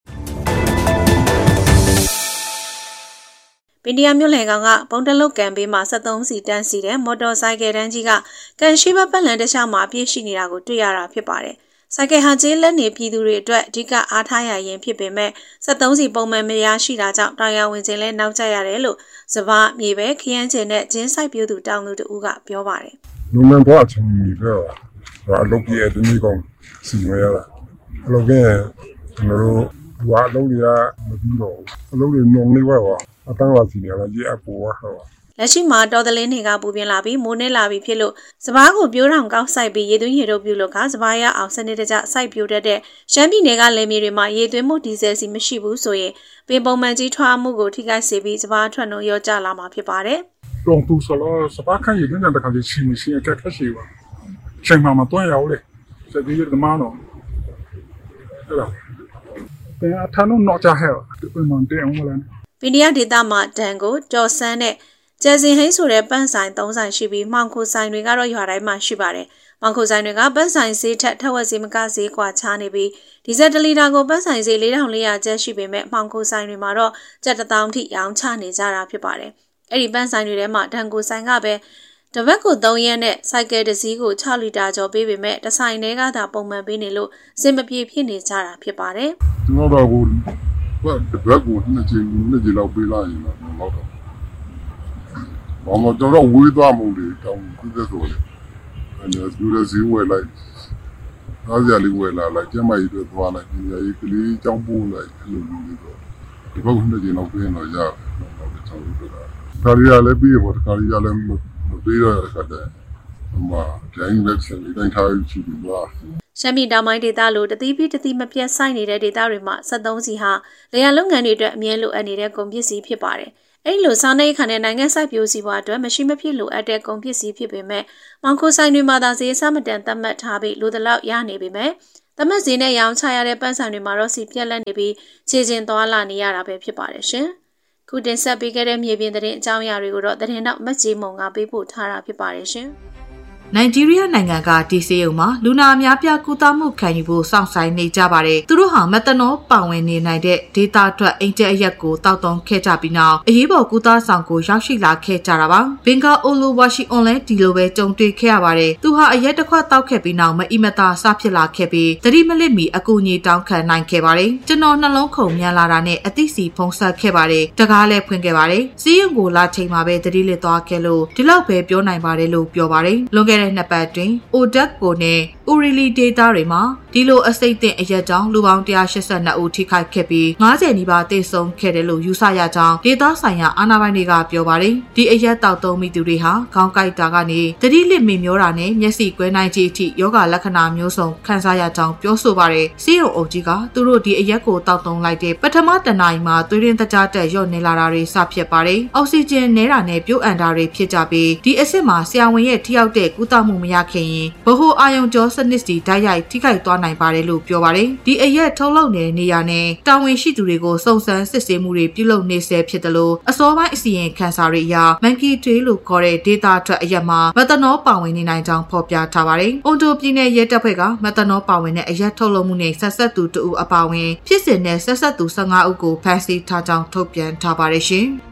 Speaker 5: ပင်တရမြို့လယ်ကောင်ကပုံတလုတ်ကန်ပေးမှာစက်သုံးစီတန်းစီတဲ့မော်တော်ဆိုင်ကယ်တန်းကြီးကကန်ရှိဘပတ်လန်တခြားမှာအပြည့်ရှိနေတာကိုတွေ့ရတာဖြစ်ပါတယ်။ဆိုင်ကယ်ဟာကျေးလက်နေပြည်သူတွေအတွက်အဓိကအားထားရရင်ဖြစ်ပေမဲ့စက်သုံးစီပုံမှန်မရရှိတာကြောင့်တောင်ရောင်ဝင်ခြင်းလဲနောက်ကျရတယ်လို့စပါးမြေပဲခရမ်းချင်နဲ့ဂျင်းဆိုင်ပြိုးသူတောင်သူတို့ကပြောပါတယ်
Speaker 6: ။လူမှန်တော့အချင်းကြီးတော့အလုပ်ကြီးတဲ့နေ့ကောင်စီမရတာအလုပ်ကကျွန်တော်တို့ဝါလုံးတွေကမပြီးတော့အလုပ်တွေနှုံနေဝါအတန်းဝါစီနေရကြီးအပေါ်ဝါဟော
Speaker 5: လက်ရှိမှာတော်သလင်းတွေကပူပြင်းလာပြီးမိုးနေလာပြီးဖြစ်လို့စပားကိုပြိုးထောင်ကောက်ဆိုင်ပြီးရေသွင်းရေတို့ပြုလို့ကစပားရအောင်စနစ်တကျစိုက်ပြိုတတ်တဲ့ရှမ်းပြည်နယ်ကလယ်မြေတွေမှာရေသွင်းမှုဒီဇယ်စီမရှိဘူးဆိုရင်ပင်ပုံမှန်ကြီးထွားမှုကိုထိခိုက်စေပြီးစပားထွက်နှုန်းရောကျလာမှာဖြစ်ပါတယ်
Speaker 6: ။တော့သူစလားစပားခန့်ရေသွင်းတဲ့ခါကျချင်းမရှိအခက်ခဲရှိပါ။ချိန်မှမတွန်းရအောင်လေ။စတဲ့ရတဲ့မနော်။အဲ့ဒါ။แต่အထမ်းတော့ကြဟဲ့။ဒီပုံမှန်တဲ့အောင်မလား
Speaker 5: ။ပင်တရဒေသမှာဒန်ကိုကြော်စန်းနဲ့ကျဲစင်ဟိန်းဆိုတဲ့ပန်းဆိုင်သုံးဆိုင်ရှိပြီးမှောင်ခိုဆိုင်တွေကတော့ရွာတိုင်းမှာရှိပါတယ်။မှောင်ခိုဆိုင်တွေကပန်းဆိုင်ဈေးထက်ထက်ဝက်ဈေးမကဈေးကွာခြားနေပြီးဒီဇယ်တလီတာကိုပန်းဆိုင်ဈေးလေးထောင်လေးရာကျပ်ရှိပေမဲ့မှောင်ခိုဆိုင်တွေမှာတော့ကျပ်တစ်သောင်းထိရောင်းချနေကြတာဖြစ်ပါတယ်။အဲ့ဒီပန်းဆိုင်တွေထဲမှာဒန်ကိုဆိုင်ကပဲတပတ်ကိုသုံးရက်နဲ့စိုက်ကယ်တစ်စီးကို၆လီတာကျော်ပေးပေမဲ့တစ်ဆိုင်တွေကသာပုံမှန်ပေးနေလို့စင်မပြေဖြစ်နေကြတာဖြစ်ပါတယ်
Speaker 6: ။ကျွန်တော်တို့ကတပတ်ကိုနှစ်ကြိမ်နှစ်ကြိမ်လောက်ပေးလိုက်ရင်တော့တော့ဘာမှတော့ဝေးသွားမှုတွေတောင်းခုသက်ဆိုလေအဲ့ဒါသူလည်းဈေးဝယ်လိုက်အားရလေးဝယ်လာလိုက်ကျမကြီးတို့သွားလိုက်ဒီကြီးကလေးကြောင်းပို့လိုက်အဲ့လိုမျိုးတော့ဒီဘက်ကနေကျတော့ပြင်တော့ရတယ်တော့ကျွန်တော်တို့ကဒါရီရလည်းပြီးပေါ်ဒါရီရလည်းမပြီးတော့ခက်တယ်ဟိုမှာကျင်းလက်စလေးတိုင်းထားချီပြီးသွား
Speaker 5: ရှမ်းပြည်တောင်ပိုင်းဒေသလိုတတိပိတတိမပြတ်ဆိုင်နေတဲ့ဒေသတွေမှာစက်သုံးစီဟာလေယာဉ်လုပ်ငန်းတွေအတွက်အမြဲလိုအပ်နေတဲ့ကုန်ပစ္စည်းဖြစ်ပါတယ်အဲ့လိုစားနေခါနဲ့နိုင်ငံဆိုင်ပြိုစီပွားအတွက်မရှိမဖြစ်လိုအပ်တဲ့ကုန်ပစ္စည်းဖြစ်ပေမဲ့မောင်ခိုဆိုင်တွေမှာသာဈေးစမတန်သတ်မှတ်ထားပြီးလိုတလောက်ရနေပေမဲ့သတ်မှတ်ဈေးနဲ့ရောင်းချရတဲ့ပန်းဆိုင်တွေမှာတော့စီပြက်လက်နေပြီးခြေကျင်သွားလာနေရတာပဲဖြစ်ပါတယ်ရှင်။ခုတင်ဆက်ပေးခဲ့တဲ့မြေပြင်သတင်းအကြောင်းအရာတွေကိုတော့သတင်းတော့မတ်ကြီးမုံကပေးပို့ထားတာဖြစ်ပါတယ်ရှင်။
Speaker 1: နိုင်ဂျီးရီးယားနိုင်ငံကဒီဆေးရုံမှာလူနာအများပြားကုသမှုခံယူဖို့စောင့်ဆိုင်နေကြပါတယ်။သူတို့ဟာမက်သနောပါဝင်နေနိုင်တဲ့ဒေတာထွက်အင်ဂျက်အရက်ကိုတောက်တုံးခဲ့ကြပြီးနောက်အရေးပေါ်ကုသဆောင်ကိုရောက်ရှိလာခဲ့ကြတာပါ။ဘင်္ဂါအိုလိုဝါရှိအွန်လိုင်းဒီလိုပဲကြုံတွေ့ခဲ့ရပါတယ်။သူဟာအရက်တစ်ခွက်တောက်ခဲ့ပြီးနောက်မအီမတာစဖြစ်လာခဲ့ပြီးသတိမလစ်မီအကူအညီတောင်းခံနိုင်ခဲ့ပါတယ်။ကျွန်တော်နှလုံးခုန်မြန်လာတာနဲ့အသိစီဖုံးဆက်ခဲ့ပါတယ်။တကားလည်းဖွင့်ခဲ့ပါတယ်။ဆေးရုံကိုလာချိန်မှာပဲသတိလစ်သွားခဲ့လို့ဒီလောက်ပဲပြောနိုင်ပါတယ်လို့ပြောပါတယ်။လွန်ခဲ့တဲ့နှစ်ပတ်တွင်အိုဒက်ကိုနဲ့ဥရီလီဒေတာတွေမှာဒီလိုအစိတ်သင့်အရက်ကြောင့်လူပေါင်းone hundred eighty-twoဦးထိခိုက်ခဲ့ပြီးfiftyနီးပါးသေဆုံးခဲ့တယ်လို့ယူဆရကြောင်းဒေသဆိုင်ရာအာဏာပိုင်တွေကပြောပါတယ်။ဒီအရက်တောက်သုံးမိသူတွေဟာခေါင်းကိုက်တာကနေသတိလစ်မိမျောတာနဲ့မျက်စိကွဲနိုင်ခြင်းအထိယောဂလက္ခဏာမျိုးစုံခံစားရကြောင်းပြောဆိုပါတယ်။ဆေးရုံအုပ်ကြီးကသူတို့ဒီအရက်ကိုတောက်သုံးလိုက်တဲ့ပထမတနာရီမှာသွေးရင်းတကြားတက်ရော့နေလာတာတွေစဖြစ်ပါတယ်။အောက်ဆီဂျင်နည်းတာနဲ့ပြုတ်အန်တာတွေဖြစ်ကြပြီးဒီအဆင့်မှာဆရာဝန်ရဲ့ထိရောက်တဲ့ကုသမှုမရခင်ရင်ဘဟိုအာယုံကြောစနစ်စီဓာတ်ရိုက်ထိခိုက်သွားနိုင်ပါတယ်လို့ပြောပါတယ်။ဒီအရက်ထုတ်လုပ်နေတဲ့နေရာနဲ့တာဝန်ရှိသူတွေကိုစုံစမ်းစစ်ဆေးမှုတွေပြုလုပ်နေဆဲဖြစ်တယ်လို့အစောပိုင်းအစီရင်ခံစာတွေအရမန်ကီတွေးလို့ခေါ်တဲ့ဒေတာထွက်အရက်မှာမက်သနောပါဝင်နေနိုင်ကြောင်းဖော်ပြထားပါတယ်။အွန်တိုပြည်နယ်ရဲတပ်ဖွဲ့ကမက်သနောပါဝင်တဲ့အရက်ထုတ်လုပ်မှုနဲ့ဆက်ဆက်သူတဦးအပါအဝင်ဖြစ်စဉ်နဲ့ဆက်ဆက်သူfifteenဦးကိုဖမ်းဆီးထားကြောင်းထုတ်ပြန်ထားပါတယ်ရှင်။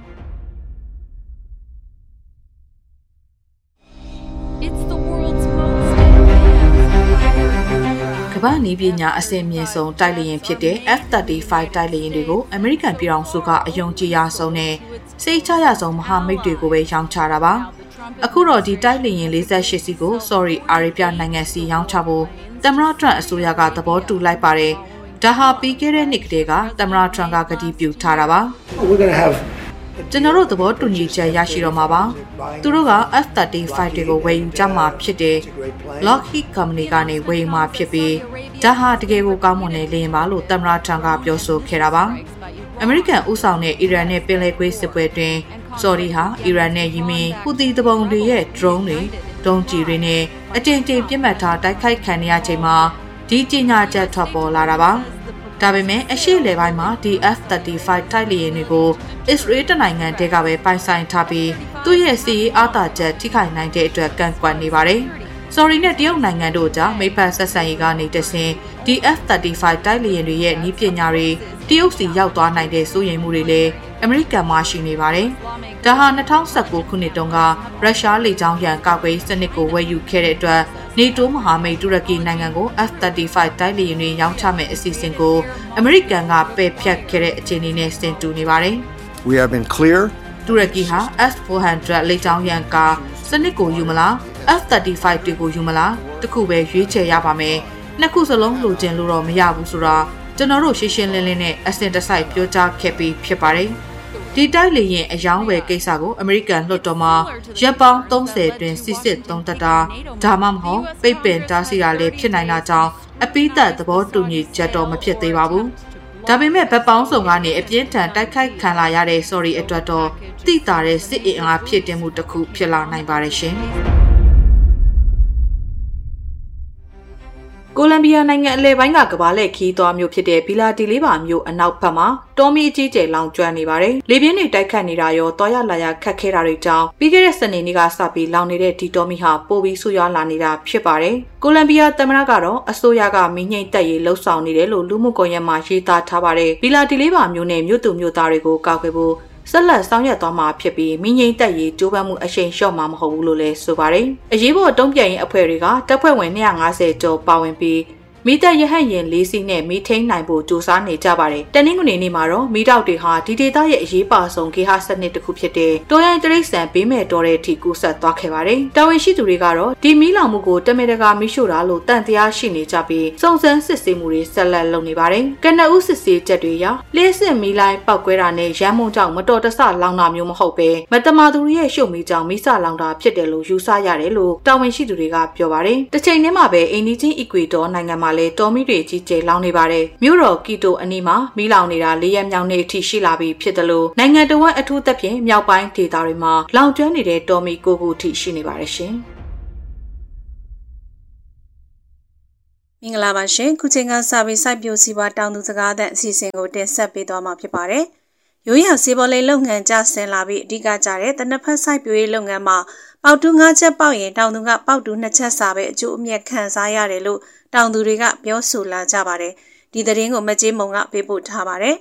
Speaker 1: ကမ္ဘာနီးပညာအဆင့်မြင့်ဆုံးတိုက်လေယာဉ်ဖြစ်တဲ့ F thirty-five တိုက်လေယာဉ်တွေကိုအမေရိကန်ပြည်ထောင်စုကအယုံကြည်ရဆုံးနဲ့စိတ်ချရဆုံးမဟာမိတ်တွေကိုပဲရောင်းချတာပါ။အခုတော့ဒီတိုက်လေယာဉ်forty-eightစီကို Saudi Arabia နိုင်ငံစီရောင်းချဖို့သမ္မတထရန့်အစိုးရကသဘောတူလိုက်ပါတယ်။ဒါဟာပြီးခဲ့တဲ့နှစ်ကတည်းကသမ္မတထရန့်ကကတိပြုထားတာပါ။ကျွန်တော်တို့သဘောတူညီချက်ရရှိတော့မှာပါသူတို့က F thirty-five တွေကိုဝယ်ယူကြမှာဖြစ်တယ် Lockheed Company ကနေဝယ်ယူမှာဖြစ်ပြီးဒါဟာတကယ်ကိုကောင်းမွန်တဲ့လေယာဉ်ပါလို့သမ္မတထရန့်ကပြောဆိုခဲ့တာပါအမေရိကန်ဦးဆောင်တဲ့အီရန်နဲ့ပင်လယ်ကွေးစစ်ပွဲတွင်ဆော်ဒီဟာအီရန်နဲ့ယီမင်ဟူသီတပုံတွေရဲ့ drone တွေဒုံးကျည်တွေနဲ့အကြိမ်ကြိမ်ပြစ်မှတ်ထားတိုက်ခိုက်ခံရချိန်မှာဒီကြေညာချက်ထွက်ပေါ်လာတာပါဒါပေမဲ့အရှိလေပိုင်းမှာဒီ F thirty-five တိုက်လေယာဉ်တွေကို Israel တနိုင်ငံတည်းကပဲပိုင်ဆိုင်ထားပြီးသူ့ရဲ့စီးရီးအားသာချက်ထိခိုက်နိုင်တဲ့အတွက်ကန့်ကွက်နေပါတယ်။ Saudi နဲ့တရုတ်နိုင်ငံတို့ကြားမိဖက်ဆက်ဆံရေးကနေတဆင့်ဒီ F thirty-five တိုက်လေယာဉ်တွေရဲ့နည်းပညာတွေတရုတ်စီရောက်သွားနိုင်တဲ့စိုးရိမ်မှုတွေလည်းအမေရိကန်မှာရှိနေပါတယ်။ဒါဟာtwenty nineteenခုနှစ်တုန်းကရုရှားလေကြောင်းရန်ကာကွယ်စနစ်ကိုဝယ်ယူခဲ့တဲ့အတွက်နေတိုးမဟာမိတ်တူရကီနိုင်ငံကို F thirty-five တိုက်လေယာဉ်တွေရောင်းချမယ့်အစီအစဉ်ကိုအမေရိကန်ကပယ်ဖျက်ခဲ့တဲ့အခြေအနေနဲ့ဆင်တူနေပါတယ်။
Speaker 7: We have been clear.
Speaker 1: တူရကီဟာ S four hundred လေကြောင်းရန်ကာစနစ်ကိုယူမလား F thirty-five တွေကိုယူမလားတခုပဲရွေးချယ်ရပါမယ်။နှစ်ခုစလုံးလိုချင်လို့တော့မရဘူးဆိုတာကျွန်တော်တို့ရှင်းရှင်းလင်းလင်းနဲ့အစင်တစိုက်ပြောကြားခဲ့ပြီးဖြစ်ပါတယ်။ဒီတိုက်လေယာဉ်အယောင်းဝယ်ကိစ္စကိုအမေရိကန်လွှတ်တော်မှာရပ်ပေါင်းthirtyတွင်စစ်စစ်သုံးသပ်တာဒါမှမဟုတ်ပိတ်ပင်တားဆီးတာလည်းဖြစ်နိုင်တာကြောင့်အပိသက်သဘောတူညီချက်တော့မဖြစ်သေးပါဘူး။ဒါပေမဲ့ဗတ်ပေါင်းစုံကနေအပြင်းထန်တိုက်ခိုက်ခံလာရတဲ့ sorry အတွက်တော့တိတာတဲ့စစ်အင်အားဖြစ်တင်မှုတစ်ခုဖြစ်လာနိုင်ပါတယ်ရှင်။ကိုလံဘီယာနိုင်ငံအလယ်ပိုင်းကကမ္ဘာလှည့်ခီးသွားမျိုးဖြစ်တဲ့ဘီလာတီလေးပါမျိုးအနောက်ဘက်မှာတောမီအကြီးကျယ်လောင်ကျွမ်းနေပါတယ်။လေပြင်းတွေတိုက်ခတ်နေတာရောတွားရလာရခက်ခဲတာတွေကြောင့်ပြီးခဲ့တဲ့စနေနေ့ကစပြီးလောင်နေတဲ့ဒီတောမီဟာပိုပြီးဆူရွားလာနေတာဖြစ်ပါတယ်။ကိုလံဘီယာသမ္မတကတော့အစိုးရကမင်းငိမ့်တက်ရေးလှုံ့ဆော်နေတယ်လို့လူမှုကွန်ရက်မှာရေးသားထားပါတယ်။ဘီလာတီလေးပါမျိုးနဲ့မြို့သူမြို့သားတွေကိုကောက်ွယ်ဖို့ဆက်လက်ဆောင်ရွက်သွားမှာဖြစ်ပြီးမင်းငိမ့်တက်ရေးကြိုးပမ်းမှုအရှိန်လျှော့မှာမဟုတ်ဘူးလို့လည်းဆိုပါတယ်။အရေးပေါ်တုံ့ပြန်ရေးအဖွဲ့တွေကတပ်ဖွဲ့ဝင်two hundred fiftyကျော်ပါဝင်ပြီးမီတပ်ရဟတ်ရင်လေးစီးနဲ့မီထိန်နိုင်ဖို့ကြိုးစားနေကြပါတယ်။တနင်္ဂနွေနေ့မှာတော့မီတောက်တွေဟာဒီဒေသရဲ့အရေးပါဆုံးဂေဟစနစ်တစ်ခုဖြစ်တဲ့တိုးရိုင်းတရိတ်ဆန်ဘေးမဲ့တော်တဲ့အထိကူးဆက်သွားခဲ့ပါတယ်။တာဝန်ရှိသူတွေကတော့ဒီမီလောင်မှုကိုတမင်တကာမီးရှို့တာလို့တန်တရားရှိနေကြပြီးစုံစမ်းစစ်ဆေးမှုတွေဆက်လက်လုပ်နေပါတယ်။ကနအူးစစ်ဆေးချက်တွေအရလေးစစ်မီလိုင်းပောက်ကွဲတာနဲ့ရမ်းမုံကြောင့်မတော်တဆလောင်တာမျိုးမဟုတ်ပဲမတမာသူတွေရဲ့ရှို့မီကြောင့်မီးစလောင်တာဖြစ်တယ်လို့ယူဆရတယ်လို့တာဝန်ရှိသူတွေကပြောပါတယ်။တစ်ချိန်တည်းမှာပဲအိန္ဒိချင်းအီကွေဒေါနိုင်ငံမှာလည်းတော်မီတွေကြီးကျယ်လောင်နေပါတယ်။မြို့တော်ကီတိုအနီးမှာမီးလောင်နေတာလေးရက်မြောက်နေ့အထိရှိလာပြီဖြစ်တယ်လို့နိုင်ငံတော်ဝန်အထူးသဖြင့်မြောက်ပိုင်းဒေသတွေမှာလောင်ကျွမ်းနေတဲ့တော်မီကိုခုအထိရှိနေပါတယ်ရှင်။
Speaker 5: မင်္ဂလာပါရှင်ခုချိန်ကစပြီးစိုက်ပျိုးစီးပွားတောင်သူစကားသံအစီအစဉ်ကိုတင်ဆက်ပေးသွားမှာဖြစ်ပါတယ်။ရိုးရာစီးပွားရေးလုပ်ငန်းကျဆင်းလာပြီးအဓိကကျတဲ့တနက်ဖက်စိုက်ပျိုးရေးလုပ်ငန်းမှာပေါက်တူးငါးချက်ပေါက်ရင်တောင်သူကပေါက်တူးနှစ်ချက်စာပဲအကျိုးအမြတ်ခံစားရတယ်လို့တောင်သူတွေကပြောဆိုလာကြပါတယ်။ဒီသတင်းကိုမကြေးမုံကပေးပို့ထားပါတယ်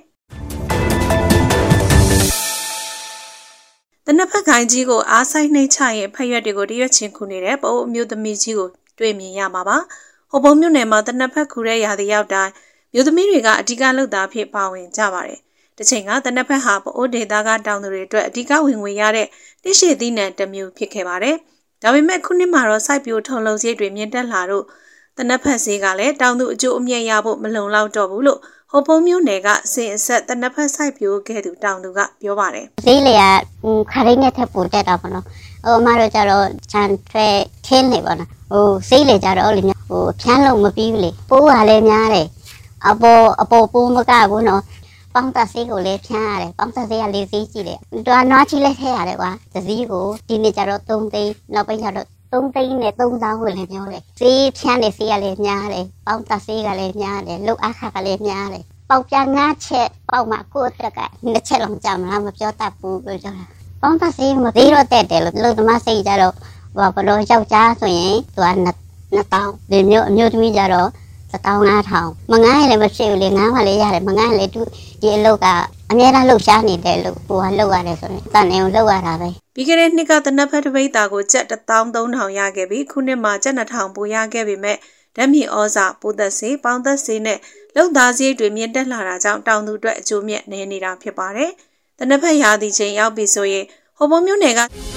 Speaker 5: ။တနက်ဖက်ခိုင်ကြီးကိုအားဆိုင်နှိမ့်ချရင်ဖက်ရွက်တွေကိုတရွက်ချင်းခုနေတဲ့ပအိုးအမျိုးသမီးကြီးကိုတွေ့မြင်ရမှာပါ။ဟိုပုံမြို့နယ်မှာတနက်ဖက်ခူတဲ့ရာသီရောက်တိုင်းမြို့သမီးတွေကအဓိကလုပ်သားဖြစ်ပါဝင်ကြပါတယ်။တစ်ချိန်ကတနက်ဖက်ဟာပအိုးဒေသကတောင်သူတွေအတွက်အဓိကဝင်ငွေရတဲ့တိရှိသီးနှံတစ်မျိုးဖြစ်ခဲ့ပါတယ်။ဒါပေမဲ့ခုနှစ်မှာတော့စိုက်ပျိုးထုံလုံစရိတ်တွေမြင့်တက်လာတော့တနက်ဖက်ဈေးကလည်းတောင်သူအကျိုးအမြတ်ရဖို့မလုံလောက်တော့ဘူးလို့ဟိုပုံမြို့နယ်ကစင်အဆက်တနက်ဖက်စိုက်ပျိုးခဲ့သူတောင်သူကပြောပါတယ်
Speaker 3: ။ဈေးလေကခရိနဲ့ထပ်ပိုတက်တာပေါ့နော်။ဟိုအမတို့ကျတော့ခြံထွဲခင်းနေပေါ့နော်။ဟိုဈေးလေကြတော့လေဟိုဖြန်းလုံးမပြီးဘူးလေပိုးကလည်းများတယ်အပေါ်အပေါ်ပိုးမကဘူးနော်ပေါင်းသက်ဆေးကိုလည်းဖြန်းရတယ်ပေါင်းသက်ဆေးကလေးစီးကြည့်တယ်တွားနွားချီလက်ထဲရတယ်ကွာသစည်းကိုဒီနေ့ကျတော့သုံးသိန်းနောက်ပိုင်းကျတော့သုံးသိန်းနဲ့သုံးသောင်းဝင်လည်းပြောတယ်ဈေးဖြန်းတဲ့ဆေးကလည်းများတယ်ပေါင်းသက်ဆေးကလည်းများတယ်လုတ်အခါကလည်းများတယ်ပေါက်ပြငါးချက်ပေါက်မှာကိုယ့်အတွက်ကနှစ်ချက်လုံးကြမလားမပြောတတ်ဘူးပြောတာပေါင်းသက်ဆေးမသေးတော့တဲ့တယ်လို့လို့သမားစိတ်ကြတော့ဘာဘလို့ယောက်ျားဆိုရင်သူကနှစ်တောင်းဒီမျိုးအမျိုးသမီးကြတော့သတောင်းငါးထောင်မငားရင်လည်းမဖြစ်ဘူးလေငားမှလည်းရတယ်မငားရင်လည်းသူဒီအလုပ်ကအများအားလှုပ်ရှားနေတယ်လို့ကိုကလှုပ်ရတယ်ဆိုရင်တန်နေအောင်လှုပ်ရတာပဲ
Speaker 5: ပြီးခဲ့တဲ့နှစ်ကတနက်ဖက်တပိတ်တာကိုကျပ်တစ်သောင်းသုံးထောင်ရခဲ့ပြီးခုနှစ်မှာကျပ်နှစ်ထောင်ပိုရခဲ့ပေမဲ့ဓာတ်မြေဩဇာပိုးသက်စေပေါင်းသက်စေနဲ့လုံသားစရိတ်တွေမြင့်တက်လာတာကြောင့်တောင်သူအတွက်အကျိုးမြတ်နေနေတာဖြစ်ပါတယ်တနက်ဖက်ရာသီချိန်ရောက်ပြီဆိုရင်ဟိုပုံမြို့နယ်က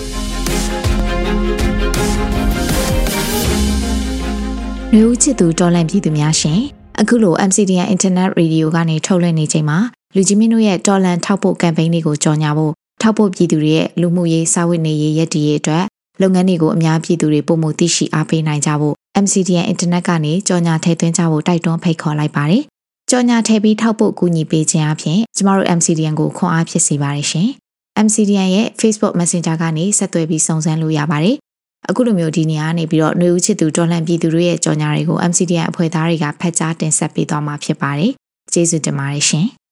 Speaker 7: လူဦးချစ်သူတော်လန့်ပြည်သူများရှင်အခုလို M C D N Internet Radio ကနေထုတ်လွှင့်နေချိန်မှာလူကြီးမင်းတို့ရဲ့တော်လန့်ထောက်ပို့ campaign တွေကိုကြော်ညာဖို့ထောက်ပို့ပြည်သူတွေရဲ့လူမှုရေးစာဝတ်နေရေးရည်တည်ရေးအတွက်လုပ်ငန်းတွေကိုအများပြည်သူတွေပုံမှုသိရှိအားပေးနိုင်ကြဖို့ M C D N Internet ကနေကြော်ညာထည့်သွင်းကြဖို့တိုက်တွန်းဖိတ်ခေါ်လိုက်ပါတယ်ကြော်ညာထည့်ပြီးထောက်ပို့ကူညီပေးခြင်းအပြင်ကျမတို့ M C D N ကိုခွန်အားဖြစ်စေပါတယ်ရှင် M C D N ရဲ့ Facebook Messenger ကနေဆက်သွယ်ပြီးစုံစမ်းလို့ရပါတယ်အခုလိုမျိုးဒီနေရာနေပြီးတော့ຫນွေဦးချစ်သူတော်လှန်ပြည်သူတို့ရဲ့ကြော်ညာတွေကို M C D N အဖွဲ့သားတွေကဖတ်ကြားတင်ဆက်ပေးသွားမှာဖြစ်ပါတယ်။ကျေးဇူးတင်ပါတယ်ရှင်။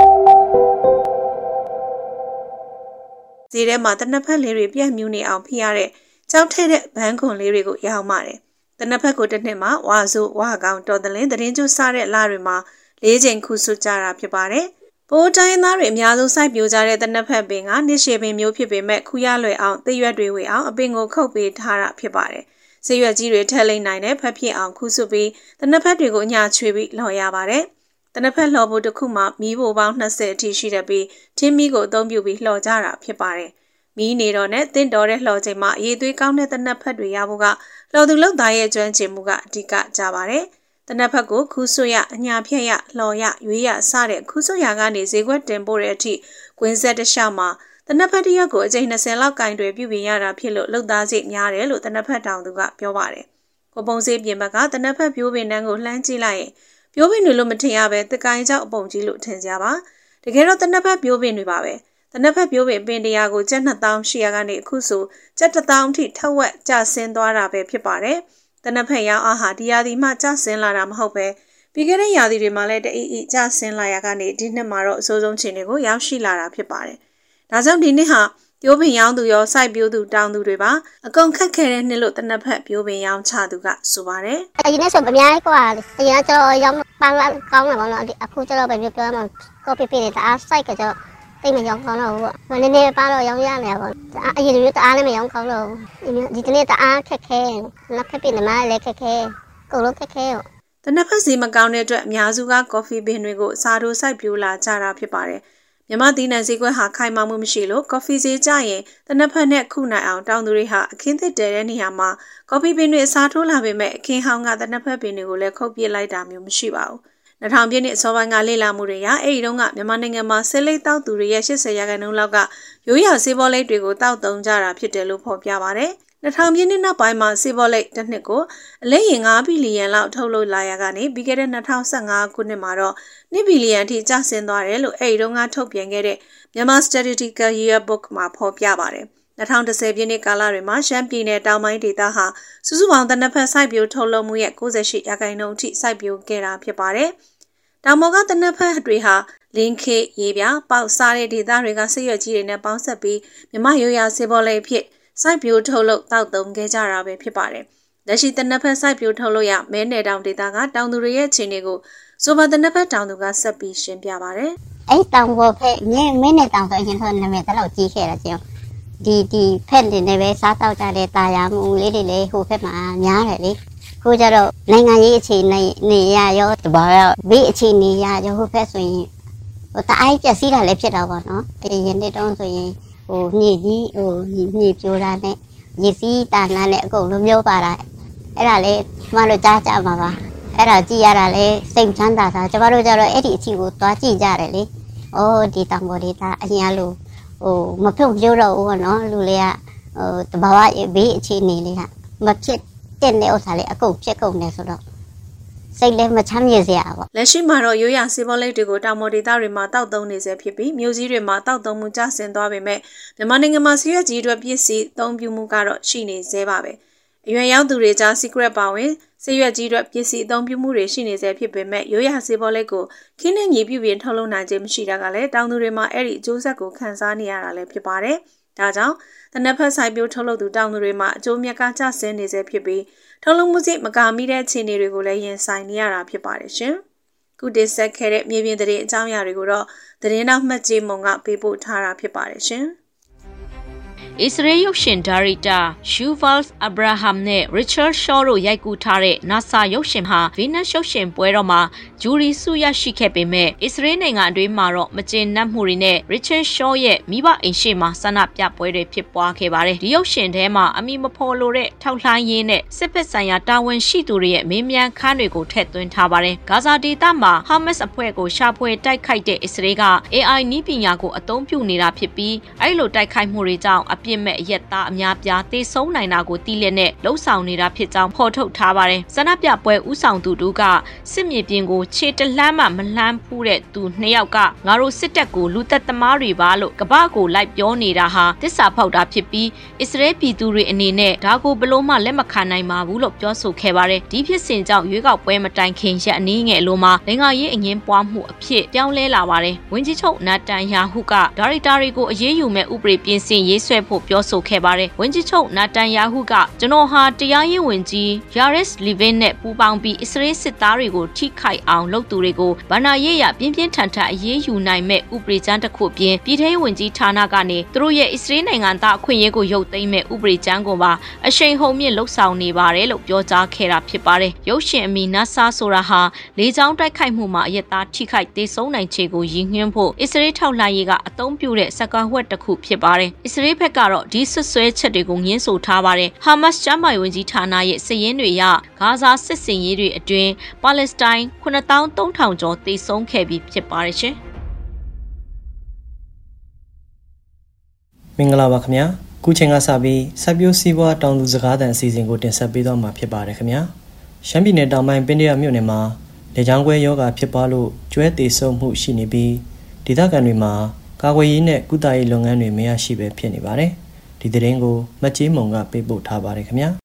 Speaker 5: ဈေးထဲမှာတနက်ဖက်လေးတွေပြန့်မြူးနေအောင်ဖိရတဲ့ကြောက်ထဲတဲ့ဘန်းခွန်လေးတွေကိုရောင်းပါတယ်။တနက်ဖက်ကိုတစ်နှစ်မှာဝါဆိုးဝါကောင်တော်တလင်းသတင်းကျိုးစားတဲ့လတွေမှာလေးချိန်ခုဆွကြတာဖြစ်ပါတယ်။ပိုးတိုင်းသားတွေအများဆုံးစိုက်ပျိုးကြတဲ့တနက်ဖက်ပင်ကနှစ်ရှည်ပင်မျိုးဖြစ်ပေမဲ့ခူရလွယ်အောင်သိရွက်တွေဝေအောင်အပင်ကိုခုတ်ပေးထားတာဖြစ်ပါတယ်။ဆေးရွက်ကြီးတွေထည့်လိမ့်နိုင်တဲ့ဖက်ဖြစ်အောင်ခုဆွပြီးတနက်ဖက်တွေကိုအညာချွေပြီးလှော်ရပါတယ်။တနက်ဖက်လှော်ဖို့တစ်ခုမှမီးဘိုပေါင်း၂၀အထိရှိတဲ့ပြီးထင်းမီးကိုအသုံးပြုပြီးလှော်ကြတာဖြစ်ပါတယ်။မီးနေတော့နဲ့တင့်တော်တဲ့လှော်ချိန်မှာအရေးသွေးကောင်းတဲ့တနက်ဖက်တွေရဖို့ကလှော်သူလှော်သားရဲ့ကျွမ်းကျင်မှုကအဓိကကြပါတယ်။တနက်ဖက်ကိုခူးဆွရအညာဖြက်ရလှော်ရရွေးရစတဲ့ခူးဆွရကနေဈေးကွက်တင်ပို့တဲ့အထိကွင်းဆက်တစ်လျှောက်မှာတနက်ဖက်တစ်ရက်ကိုအကြိမ်၂၀လောက်ကင်တွေပြုပြင်ရတာဖြစ်လို့လုပ်သားစိတ်များတယ်လို့တနက်ဖက်တောင်သူကပြောပါတယ်။ကိုပုံစေးပြင်ဘက်ကတနက်ဖက်ပြိုးပင်တန်းကိုလှမ်းကြည့်လိုက်ရင်ပြိုးပင်တွေလို့မထင်ရပဲတကိုင်းကြောက်အပုံကြီးလို့ထင်ကြပါ။တကယ်တော့တနက်ဖက်ပြိုးပင်တွေပါပဲ။တနက်ဖက်ပြိုးပင်ပင်တရားကိုကျပ်၂သောင်းရှစ်ရာကနေအခုဆိုကျပ်တစ်သောင်းအထိထက်ဝက်ကျဆင်းသွားတာပဲဖြစ်ပါတယ်။တနက်ဖက်ရောင်းအားဟာဒီရာသီမှကျဆင်းလာတာမဟုတ်ပဲပြီးခဲ့တဲ့ရာသီတွေမှာလည်းတအီအီကျဆင်းလာရကနေဒီနှစ်မှာတော့အဆိုးဆုံးချိန်တွေကိုရောက်ရှိလာတာဖြစ်ပါတယ်။ဒါကြောင့်ဒီနှစ်ဟာပြိုးပင်ရောင်းသူရောစိုက်ပျိုးသူတောင်သူတွေပါအကုန်ခက်ခဲတဲ့နှစ်လို့တနက်ဖက်ပြိုးပင်ရောင်းချသူကဆိုပါတယ်
Speaker 3: ။အရင်ကဆိုအများကြီးกว่าအရင်ကကျတော့ရောင်းပန်းလာကောင်းတယ်ပေါ့နော်အခုကျတော့ပဲပြောပြောမှကော်ပီပင်တွေတအားစိုက်ကကျတော့တိတ်မရောင်းကောင်းတော့ဘူးပေါ့။နည်းနည်းပါတော့ရောင်းရမယ်ပေါ့။အရင်ကတအားလည်းမရောင်းကောင်းတော့ဘူး။ဒီတနေ့တအားခက်ခဲလက်ဖက်ပင်တွေမှလည်းခက်ခဲကုန်လုံးခက်ခဲရော
Speaker 5: တနက်ဖက်စီမကောင်းတဲ့အတွက်အများစုကကော်ဖီပင်တွေကိုစာထိုးစိုက်ပျိုးလာကြတာဖြစ်ပါတယ်။မြမသီးနှံဈေးကွက်ဟာခိုင်မာမှုမရှိလို့ကော်ဖီဈေးကျရင်တနက်ဖက်နဲ့ခုနိုင်အောင်တောင်သူတွေဟာအခင်းသစ်တဲတဲ့နေရာမှာကော်ဖီပင်တွေအစားထိုးလာပေမဲ့အခင်းဟောင်းကတနက်ဖက်ပင်တွေကိုလည်းခုတ်ပစ်လိုက်တာမျိုးမရှိပါဘူး။၂၀၀၀ပြည့်နှစ်အစောပိုင်းကလေ့လာမှုတွေရအဲ့ဒီတုန်းကမြန်မာနိုင်ငံမှာဆေးလိပ်တောက်သူတွေရဲ့၈၀ရာခိုင်နှုန်းလောက်ကရိုးရာဆေးဘောလိပ်တွေကိုတောက်သုံးကြတာဖြစ်တယ်လို့ဖော်ပြပါတယ်။နှစ်ထောင်ပြည့်နှစ်နောက်ပိုင်းမှာစီဘောလိတ်တစ်နှစ်ကိုအလဲရင်၅ဘီလီယံလောက်ထုတ်လုပ်လာရကနေပြီးခဲ့တဲ့၂၀၁၅ခုနှစ်မှာတော့၂ဘီလီယံထိကျဆင်းသွားတယ်လို့အဲဒီတုန်းကထုတ်ပြန်ခဲ့တဲ့မြန်မာ Statistical Yearbook မှာဖော်ပြပါတယ်၂၀၁၀ပြည့်နှစ်ကာလတွေမှာရှမ်းပြည်နယ်တောင်ပိုင်းဒေသဟာစုစုပေါင်းတနက်ဖက်စိုက်ပျိုးထုတ်လုပ်မှုရဲ့၉၈ရာခိုင်နှုန်းအထိစိုက်ပျိုးခဲ့တာဖြစ်ပါတယ်။တောင်ပေါ်ကတနက်ဖက်တွေဟာလင်းခေရေပြပေါက်စားတဲ့ဒေသတွေကဆေးရွက်ကြီးတွေနဲ့ပေါင်းဆက်ပြီးမြမရိုးရာစေဘောလိတ်ဖြစ်စိုက်ပျိုးထုတ်လုပ်တောက်သုံးခဲ့ကြတာပဲဖြစ်ပါတယ်။လက်ရှိတနက်ဖက်စိုက်ပျိုးထုတ်လုပ်ရမဲနယ်တောင်ဒေသကတောင်သူတွေရဲ့အခြေအနေကိုဆိုပါတနက်ဖက်တောင်သူကဆက်ပြီးရှင်းပြပါတယ်
Speaker 3: ။အဲ့တောင်ပေါ်ဖက်မဲမဲနယ်တောင်ဆိုရင်ဆိုနာမည်တလောက်ကြီးခဲ့တာကျင်းဒီဒီဖက်တွေနဲ့ပဲစားတောက်ကြတဲ့တာယာမှုလေးတွေလည်းဟိုဖက်မှာများတယ်လေခိုးကြတော့နိုင်ငံရေးအခြေအနေနေရရောတဘာရောဘေးအခြေအနေရရောဟိုဖက်ဆိုရင်ဟိုတအားပြက်စီးတာလည်းဖြစ်တော့ပေါ့နော်ဒီရင်တဲ့တုံးဆိုရင်ဟိုမြေကြီးဟိုမြေပြိုတာနဲ့ရေစီးတာနာနဲ့အကုန်လုံးမျိုးပါတာအဲ့ဒါလေကျမတို့ကြားကြမှာပါအဲ့ဒါကြည့်ရတာလေစိတ်ချမ်းသာတာကျမတို့ကြတော့အဲ့ဒီအချီကိုသွားကြည့်ကြတယ်လေအိုးဒီတောင်ပေါ်ဒေသအရင်လိုဟိုမဖြုတ်ပြောတော့ဘူးနော်လူလေးကဟိုတဘာဝဘေးအခြေအနေလေးကမဖြစ်တဲ့နေဥစ္စာလေးအကုန်ဖြစ်ကုန်တယ်ဆိုတော့စိတ်လည်းမချမ်းမြေစရာပေါ့
Speaker 5: လက်ရှိမှာတော့ရိုးရာစေဘောလိတ်တွေကိုတောင်ပေါ်ဒေသတွေမှာတောက်သုံးနေစေဖြစ်ပြီးမြို့ကြီးတွေမှာတောက်သုံးမှုကျဆင်းသွားပေမဲ့မြန်မာနိုင်ငံမှာဆေးရွက်ကြီးတွေပစ္စည်းအသုံးပြုမှုကတော့ရှိနေသေးပါပဲအရွယ်ရောက်သူတွေကြား secret ပါဝင်ဆေးရွက်ကြီးတွေပစ္စည်းအသုံးပြုမှုတွေရှိနေစေဖြစ်ပေမဲ့ရိုးရာစေဘောလိတ်ကိုခင်းနဲ့ညီပြုပြင်ထုတ်လုပ်နိုင်ခြင်းမရှိတာကလည်းတောင်သူတွေမှာအဲ့ဒီအကျိုးဆက်ကိုခံစားနေရတာလည်းဖြစ်ပါတယ်ဒါကြောင့်တနက်ဖက်ဆိုင်ပြိုးထုတ်လုပ်သူတောင်သူတွေမှာအကျိုးမြတ်ကကျဆင်းနေစေဖြစ်ပြီးထုတ်လုပ်မှုစိတ်မကာမိတဲ့အခြေအနေတွေကိုလည်းရင်ဆိုင်နေရတာဖြစ်ပါတယ်ရှင်။ခုတင်ဆက်ခဲ့တဲ့မြေပြင်သတင်းအကြောင်းအရာတွေကိုတော့သတင်းနောက်မှတ်ကြေးမုံကပေးပို့ထားတာဖြစ်ပါတယ်ရှင်။
Speaker 8: အစ္စရေးရုပ်ရှင်ဒါရိုက်တာရှူဗာ့စ်အဗရာဟမ်နဲ့ရစ်ချတ်ရှော့တို့ရိုက်ကူးထားတဲ့ NASA ရုပ်ရှင်ဟာဗီနပ်ရုပ်ရှင်ပွဲတော်မှာဂျူရီဆုရရှိခဲ့ပေမဲ့အစ္စရေးနိုင်ငံအတွင်းမှာတော့မကျေနပ်မှုတွေနဲ့ရစ်ချတ်ရှော့ရဲ့မိဘအိမ်ရှိမှာဆန္ဒပြပွဲတွေဖြစ်ပွားခဲ့ပါတယ်။ဒီရုပ်ရှင်ထဲမှာအမိမဖော်လို့တဲ့ထောက်လှမ်းရေးနဲ့စစ်ဖက်ဆိုင်ရာတာဝန်ရှိသူတွေရဲ့မေးမြန်းခန်းတွေကိုထည့်သွင်းထားပါတယ်။ဂါဇာဒေသမှာဟာမတ်စ်အဖွဲ့ကိုရှာဖွေတိုက်ခိုက်တဲ့အစ္စရေးက အေအိုင် နည်းပညာကိုအသုံးပြုနေတာဖြစ်ပြီးအဲ့လိုတိုက်ခိုက်မှုတွေကြောင့်အပြစ်မဲ့အရက်သားအများပြားသေဆုံးနိုင်တာကိုသိလျက်နဲ့လှုပ်ဆောင်နေတာဖြစ်ကြောင်းဖော်ထုတ်ထားပါတယ်။ဆန္ဒပြပွဲဥဆောင်သူတို့ကစစ်မြေပြင်ကိုခြေတလှမ်းမှမလှမ်းဖူးတဲ့သူနှစ်ယောက်ကငါတို့စစ်တပ်ကိုလူသက်သမားတွေပါလို့ကပ္ပကိုလိုက်ပြောနေတာဟာတစ္ဆာဖောက်တာဖြစ်ပြီးအစ္စရေးပြည်သူတွေအနေနဲ့ဒါကိုဘလို့မှလက်မခံနိုင်ပါဘူးလို့ပြောဆိုခဲ့ပါတယ်။ဒီဖြစ်စဉ်ကြောင့်ရွေးကောက်ပွဲမတိုင်ခင်ရက်အနည်းငယ်လိုမှာနိုင်ငံရေးအငင်းပွားမှုအဖြစ်ပြောင်းလဲလာပါတယ်။ဝန်ကြီးချုပ်နာတန်ယာဟုကဒါရိုက်တာတွေကိုအရေးယူမဲ့ဥပဒေပြင်ဆင်ရေးဆွဲဖို့ပြောဆိုခဲ့ပါတယ်။ဝန်ကြီးချုပ်နာတန်ယာဟုကကျွန်တော်ဟာတရားရေးဝန်ကြီးယာရစ်လီဗင်နဲ့ပူးပေါင်းပြီးအစ္စရေးစစ်သားတွေကိုထိခိုက်အောင်လုပ်သူတွေကိုဗဏ္ဍာရေးရပြင်းပြင်းထန်ထန်အရေးယူနိုင်မဲ့ဥပဒေကြမ်းတစ်ခုပြင်ပြည်ထောင်ဝန်ကြီးဌာနကနေသူတို့ရဲ့အစ္စရေးနိုင်ငံသားအခွင့်အရေးကိုရုပ်သိမ်းမဲ့ဥပဒေကြမ်းကိုပါအရှိန်ဟုန်မြင့်လှုပ်ဆောင်နေပါတယ်လို့ပြောကြားခဲ့တာဖြစ်ပါတယ်။ရုပ်ရှင်အမီနာဆာဆိုတာဟာလေကြောင်းတိုက်ခိုက်မှုမှာအရက်သားထိခိုက်ဒေဆုံးနိုင်ခြေကိုရည်ညွှန်းဖို့အစ္စရေးထောက်လှမ်းရေးကအသုံးပြုတဲ့စကားဝတ်တစ်ခုဖြစ်ပါတယ်။အစ္စရေးဘက်ကတော့ဒီဆွဆွဲချက်တွေကိုငင်းဆိုထားပါတယ်။ဟာမတ်စ်ကျမ်းမာရေးဝန်ကြီးဌာနရဲ့စည်ရင်းတွေအရဂါဇာစစ်စင်ရေးတွေအတွင်းပါလက်စတိုင်းခုနှစ်သောင်းသုံးထောင်ကျော်သေဆုံးခဲ့ပြီးဖြစ်ပါတယ်ရှင်။
Speaker 9: မင်္ဂလာပါခင်ဗျာ။ခုချိန်ကစပြီးစိုက်ပျိုးစီးပွားတောင်သူစကားသံအစီအစဉ်ကိုတင်ဆက်ပေးသွားမှာဖြစ်ပါတယ်ခင်ဗျာ။ရှမ်းပြည်နယ်တောင်ပိုင်းပင်တရမြို့နယ်မှာလေကြောင်းကွဲယောဂဖြစ်ပွားလို့ကျွဲသေဆုံးမှုရှိနေပြီးဒေသခံတွေမှာကာကွယ်ရေးနဲ့ကုသရေးလုပ်ငန်းတွေမရရှိပဲဖြစ်နေပါတယ်။ဒီသတင်းကိုမတ်ကြီးမုံကပေးပို့ထားပါတယ်ခင်ဗျာ။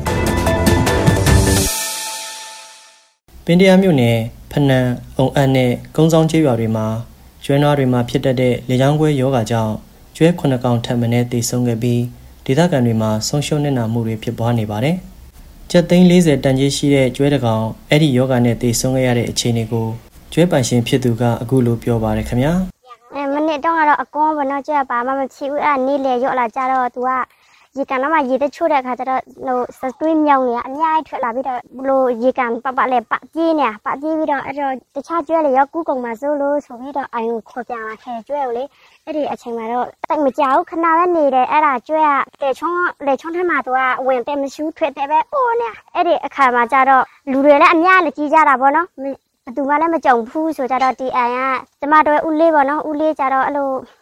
Speaker 9: ပင်တရမြို့နယ်ဖနန်အုံအပ်နဲ့ကုန်းဆောင်ကျေးရွာတွေမှာကျွဲနွားတွေမှာဖြစ်တတ်တဲ့လေကြောင်းကွဲယောဂကြောင့်ကျွဲခုနှစ်ကောင်ထပ်မံသေဆုံးခဲ့ပြီးဒေသခံတွေမှာဆုံးရှုံးနစ်နာမှုတွေဖြစ်ပွားနေပါတယ်။ကျပ်သိန်း၄၀တန်ကြီးရှိတဲ့ကျွဲတစ်ကောင်အဲ့ဒီယောဂနဲ့သေဆုံးခဲ့ရတဲ့အခြေအနေကိုကျွဲပိုင်ရှင်ဖြစ်သူကအခုလိုပြောပါတယ်ခင်ဗျာ
Speaker 3: ။အဲမနေ့တော့ကတော့အကောဘနော်ကျွဲပါမမချီဘူးအဲ့နေ့လေရော့လာကြတော့ तू ကရေကန်တော့မှရေတချို့တဲ့ခါကျတော့ဟိုစတွေးမြောင်နေအများကြီးထွက်လာပြီးတော့ဘလို့ရေကန်ပပလဲပကြီးနေပကြီးပြီးတော့အဲ့တော့တခြားကျွဲတွေရောကူးကုန်မှာစိုးလို့ဆိုပြီးတော့အိမ်ကိုခေါ်ပြန်လာခဲ့ကျွဲကိုလေအဲ့ဒီအချိန်မှာတော့တိတ်မကြောက်ခဏပဲနေတယ်အဲ့ဒါကျွဲကလေချုံးလေချုံးထဲမှာ तू ကဝင်တယ်မရှူးထွက်တယ်ပဲအိုးနေအဲ့ဒီအခါမှာကျတော့လူတွေလည်းအများလည်းကြီးကြတာပေါ့နော်ဘသူမှလည်းမကြုံဘူးဆိုကြတော့ဒီအိမ်ကကျမတို့ဦးလေးပေါ့နော်ဦးလေးကြတော့အဲ့လို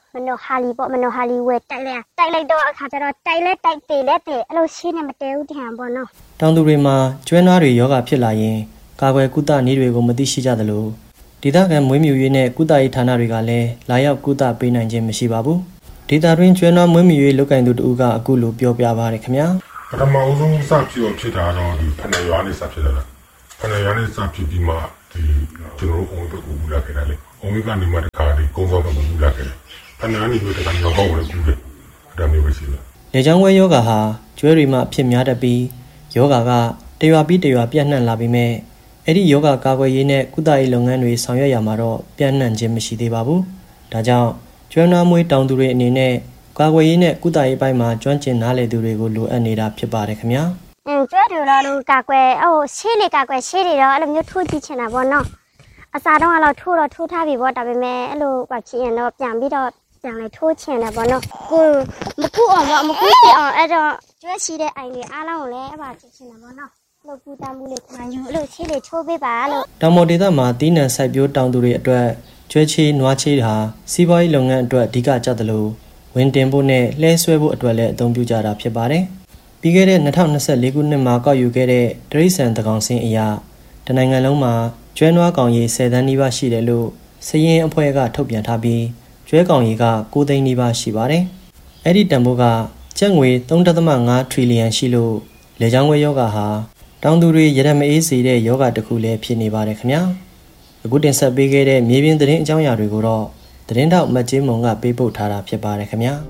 Speaker 3: มันโนฮาลีบ่มันโนฮาลีเวတိုက်လဲတိုက်လိုက်တော့အခါကျတော့တိုက်လဲတိုက်တေလဲတေအဲ့လိုရှင်းနေမတဲဘူးတဟန်ပေါ့နော်
Speaker 9: တောင်သူတွေမှာကျွဲနွားတွေယောဂဖြစ်လာရင်ကာကွယ်ကုသနည်းတွေကိုမသိရှိကြသလိုဒေသခံမွေးမြူရေးနဲ့ကုသရေးဌာနတွေကလည်းလာရောက်ကုသပေးနိုင်ခြင်းမရှိပါဘူးဒေသတွင်းကျွဲနွားမွေးမြူရေးလုပ်ကိုင်သူတို့ကအခုလိုပြောပြပါရခင်ဗျာ
Speaker 6: ပထမအဆုံးစဖြစ်ဖြစ်တာတော့ဒီဖနယ်ရွာနဲ့စဖြစ်တာဖနယ်ရွာနဲ့စဖြစ်ပြီးမှဒီကျွန်တော်တို့အုံးဘက်ကိုဘူးလာခဲ့တယ်လေအုံးကနေမှတခါဒီကုန်းဆောင်ဘက်ကိုဘူးလာခဲ့တယ်ဖနယ်ကနေပြီးတခါရောက်တော့ဘူးတယ်ဒါမျိုးပဲရှိတယ်
Speaker 9: လေကြောင်းဝဲယောဂဟာကျွဲတွေမှဖြစ်များတတ်ပြီးယောဂကတရွာပြီးတရွာပြန့်နှံ့လာပြီးမဲ့အဲ့ဒီယောဂကာကွယ်ရေးနဲ့ကုသရေးလုပ်ငန်းတွေဆောင်ရွက်ရမှာတော့ပြန့်နှံ့ခြင်းမရှိသေးပါဘူးဒါကြောင့်ကျွမ်းနွားမွေးတောင်သူတွေအနေနဲ့ကာကွယ်ရေးနဲ့ကုသရေးပိုင်းမှာကျွမ်းကျင်နားလည်သူတွေကိုလိုအပ်နေတာဖြစ်ပါတယ်ခင်ဗျာ
Speaker 3: อืมကျွဲတွေတော့လို့ကာကွယ်ဟိုရှေးလေကာကွယ်ရှေးတွေတော့အဲ့လိုမျိုးထိုးကြည့်ချင်တာပေါ့နော်အစားတော့အဲ့လိုထိုးတော့ထိုးထားပြီပေါ့ဒါပေမဲ့အဲ့လိုပါချင်ရင်တော့ပြန်ပြီးတော့ပြန်လေထိုးချင်တယ်ပေါ့နော်ကိုမကူအောင်ပေါ့မကူပြအောင်အဲ့တော့ကျွဲရှိတဲ့အိမ်တွေအားလုံးကိုလည်းအဲ့ပါချင်ချင်တယ်ပေါ့နော်လို့ပူတမ်းမှုလေးခံယူလို့ရှေးလေးချိုးပေးပါလို့
Speaker 9: တောင်ပေါ်ဒေသမှာတီးနှံစိုက်ပျိုးတောင်သူတွေအတွက်ကျွဲချေးနွားချေးဟာစီးပွားရေးလုပ်ငန်းအတွက်အဓိကကျသလိုဝင်တင်ဖို့နဲ့လှဲဆွဲဖို့အတွက်လည်းအသုံးပြုကြတာဖြစ်ပါတယ်။ပြီးခဲ့တဲ့၂၀၂၄ခုနှစ်မှာကောက်ယူခဲ့တဲ့တရိษံသကောင်စင်းအရာတနိုင်ငံလုံးမှာကျွဲနွားကောင်ရေ၁၀တန်းနီးပါးရှိတယ်လို့စည်ရင်းအဖွဲ့ကထုတ်ပြန်ထားပြီးကျွဲကောင်ရေက၉သိန်းနီးပါးရှိပါတယ်။အဲ့ဒီတန်ဖိုးကကျပ်ငွေ၃.၅ထရီလီယံရှိလို့လေကြောင်းဝဲယောဂဟာတောင်သူတွေရရမအေးစေတဲ့ယောဂတစ်ခုလည်းဖြစ်နေပါတယ်ခင်ဗျာအခုတင်ဆက်ပေးခဲ့တဲ့မြေပြင်သတင်းအကြောင်းအရာတွေကိုတော့သတင်းတောက်မတ်ချင်းမုံကပေးပို့ထားတာဖြစ်ပါတယ်ခင်ဗျာ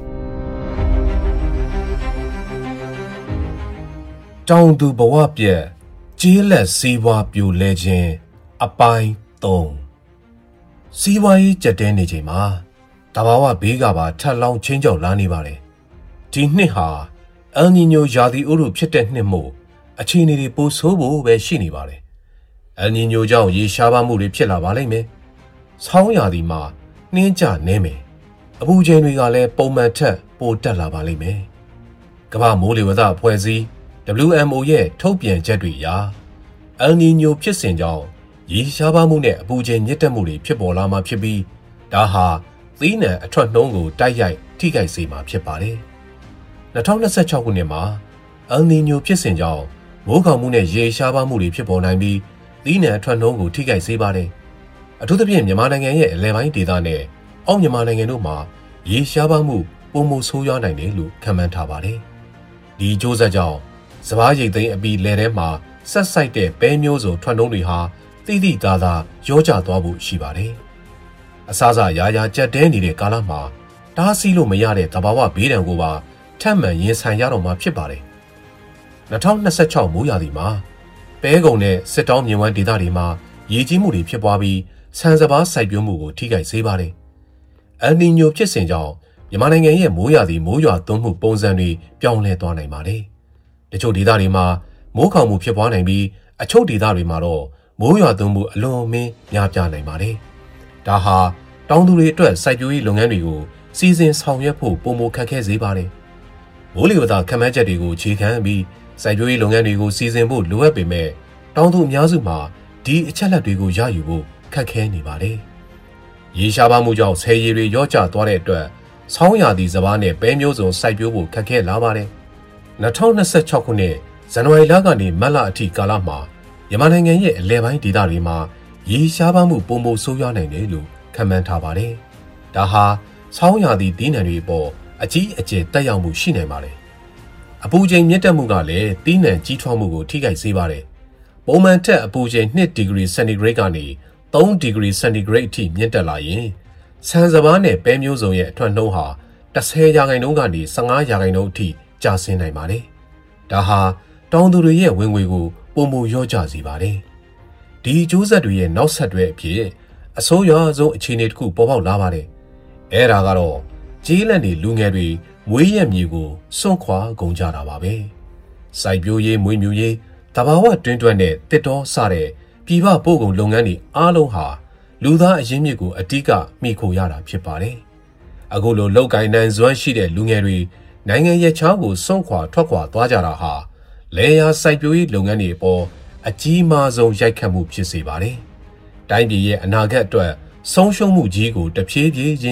Speaker 4: တောင်သူဘဝပြက်ကျေးလက်စီးပွားပြိုလဲခြင်းအပိုင်း၃စီးပွားရေးကြက်တဲနေချိန်မှာတဘာဝဘေးကပါထပ်လောင်းချင်းကြောက်လာနေပါတယ်ဒီနှစ်ဟာအယ်နီညိုရာသီဥတုဖြစ်တဲ့နှစ်မို့အခြေအနေတွေပိုဆိုးဖို့ပဲရှိနေပါတယ်။အယ်နီညိုကြောင့်ရေရှားပါမှုတွေဖြစ်လာပါလိမ့်မယ်။ဆောင်းရာသီမှာနှင်းကျနေမယ်။အပူချိန်တွေကလည်းပုံမှန်ထက်ပိုတက်လာပါလိမ့်မယ်။ကမ္ဘာမိုးလေဝသအဖွဲ့အစည်း ဒဗလျူ အမ် အို ရဲ့ထုတ်ပြန်ချက်တွေအရအယ်နီညိုဖြစ်စဉ်ကြောင့်ရေရှားပါမှုနဲ့အပူချိန်မြင့်တက်မှုတွေဖြစ်ပေါ်လာမှာဖြစ်ပြီးဒါဟာသီးနှံအထွက်နှုန်းကိုတိုက်ရိုက်ထိခိုက်စေမှာဖြစ်ပါတယ်။၂၀၂၆ခုနှစ်မှာအယ်နီညိုဖြစ်စဉ်ကြောင့်မိုးခေါင်မှုနဲ့ရေရှားပါမှုတွေဖြစ်ပေါ်နိုင်ပြီးသီးနှံအထွက်နှုန်းကိုထိခိုက်စေပါတယ်။အထူးသဖြင့်မြန်မာနိုင်ငံရဲ့အလယ်ပိုင်းဒေသနဲ့အောက်မြန်မာနိုင်ငံတို့မှာရေရှားပါမှုပုံမှုဆိုးရွားနိုင်တယ်လို့ခန့်မှန်းထားပါတယ်။ဒီကြိုးဆက်ကြောင့်စပါးရိတ်သိမ်းအပြီးလယ်ထဲမှာဆက်ဆိုင်တဲ့ပဲမျိုးစုံထွက်နှုန်းတွေဟာတိတိသားသားရောကျသွားဖို့ရှိပါတယ်။အစားစားရာရာကြက်တဲနေတဲ့ကာလမှာတားဆီးလို့မရတဲ့သဘာဝဘေးဒဏ်ကိုပါထပ်မံရင်ဆိုင်ရတော့မှာဖြစ်ပါတယ်။၂၀၂၆မိုးရာသီမှာပဲကုံနဲ့စစ်တောင်းမြင်ဝမ်းဒေသတွေမှာရေကြီးမှုတွေဖြစ်ပွားပြီးဆန်စပါးစိုက်ပျိုးမှုကိုထိခိုက်စေပါတယ်။အယ်နီညိုဖြစ်စဉ်ကြောင့်မြန်မာနိုင်ငံရဲ့မိုးရာသီမိုးရွာသွန်းမှုပုံစံတွေပြောင်းလဲသွားနိုင်ပါတယ်။တချို့ဒေသတွေမှာမိုးခေါင်မှုဖြစ်ပွားနိုင်ပြီးအချို့ဒေသတွေမှာတော့မိုးရွာသွန်းမှုအလွန်အမင်းများပြားနိုင်ပါတယ်။ဒါဟာတောင်သူတွေအတွက်စိုက်ပျိုးရေးလုပ်ငန်းတွေကိုစီစဉ်ဆောင်ရွက်ဖို့ပုံမခက်ခဲစေပါတယ်။မိုးလေဝသခန့်မှန်းချက်တွေကိုအခြေခံပြီးစိုက်ပျိုးရေးလုပ်ငန်းတွေကိုစီစဉ်ဖို့လိုအပ်ပေမဲ့တောင်သူအများစုမှာဒီအချက်လက်တွေကိုရယူဖို့ခက်ခဲနေပါတယ်။ရေရှားပါမှုကြောင့်ဆယ်ရီတွေရော့ကျသွားတဲ့အတွက်ဆောင်းရာသီစပါးနဲ့ပဲမျိုးစုံစိုက်ပျိုးဖို့ခက်ခဲလာပါတယ်။၂၀၂၆ခုနှစ်ဇန်နဝါရီလကနေမတ်လအထိကာလမှာမြန်မာနိုင်ငံရဲ့အလယ်ပိုင်းဒေသတွေမှာရေရှားပါမှုပုံပုံဆိုးရွားနိုင်တယ်လို့ခန့်မှန်းထားပါတယ်။ဒါဟာဆောင်းရာသီသီးနှံတွေအပေါ်အကြီးအကျယ်တက်ရောက်မှုရှိနိုင်ပါတယ်။အပူချိန်မြင့်တက်မှုကလည်းသီးနှံကြီးထွားမှုကိုထိခိုက်စေပါတယ်။ပုံမှန်ထက်အပူချိန်၂ဒီဂရီစင်တီဂရိတ်ကနေ၃ဒီဂရီစင်တီဂရိတ်အထိမြင့်တက်လာရင်ဆန်စပါးနဲ့ပဲမျိုးစုံရဲ့အထွက်နှုန်းဟာ၁၀ရာခိုင်နှုန်းကနေ၁၅ရာခိုင်နှုန်းအထိကျဆင်းနိုင်ပါတယ်။ဒါဟာတောင်သူတွေရဲ့ဝင်ငွေကိုပုံမလျော့ကျစေပါတယ်။ဒီအကျိုးဆက်တွေရဲ့နောက်ဆက်တွဲအဖြစ်အဆိုးရွားဆုံးအခြေအနေတစ်ခုပေါ်ပေါက်လာပါတယ်။အဲဒါကတော့ကျေးလက်နေလူငယ်တွေမွေးရမြေကိုစွန့်ခွာကုန်ကြတာပါပဲ။စိုက်ပျိုးရေးမွေးမြူရေးတဘာဝတွင်းတွင်းနဲ့တစ်တော်စတဲ့ပြည်ပပို့ကုန်လုပ်ငန်းတွေအားလုံးဟာလူသားအရင်းမြစ်ကိုအတိအကမိခိုရတာဖြစ်ပါတယ်။အခုလိုလောက်ကိုင်းနိုင်စွမ်းရှိတဲ့လူငယ်တွေနိုင်ငံရဲ့ချောင်းကိုစွန့်ခွာထွက်ခွာသွားကြတာဟာလေယာစိုက်ပျိုးရေးလုပ်ငန်းတွေအပေါ်အကြီးမားဆုံးရိုက်ခတ်မှုဖြစ်စေပါတယ်။တိုင်းပြည်ရဲ့အနာဂတ်အတွက်ဆုံးရှုံးမှုကြီးကိုတဖြည်းဖြည်းချင်း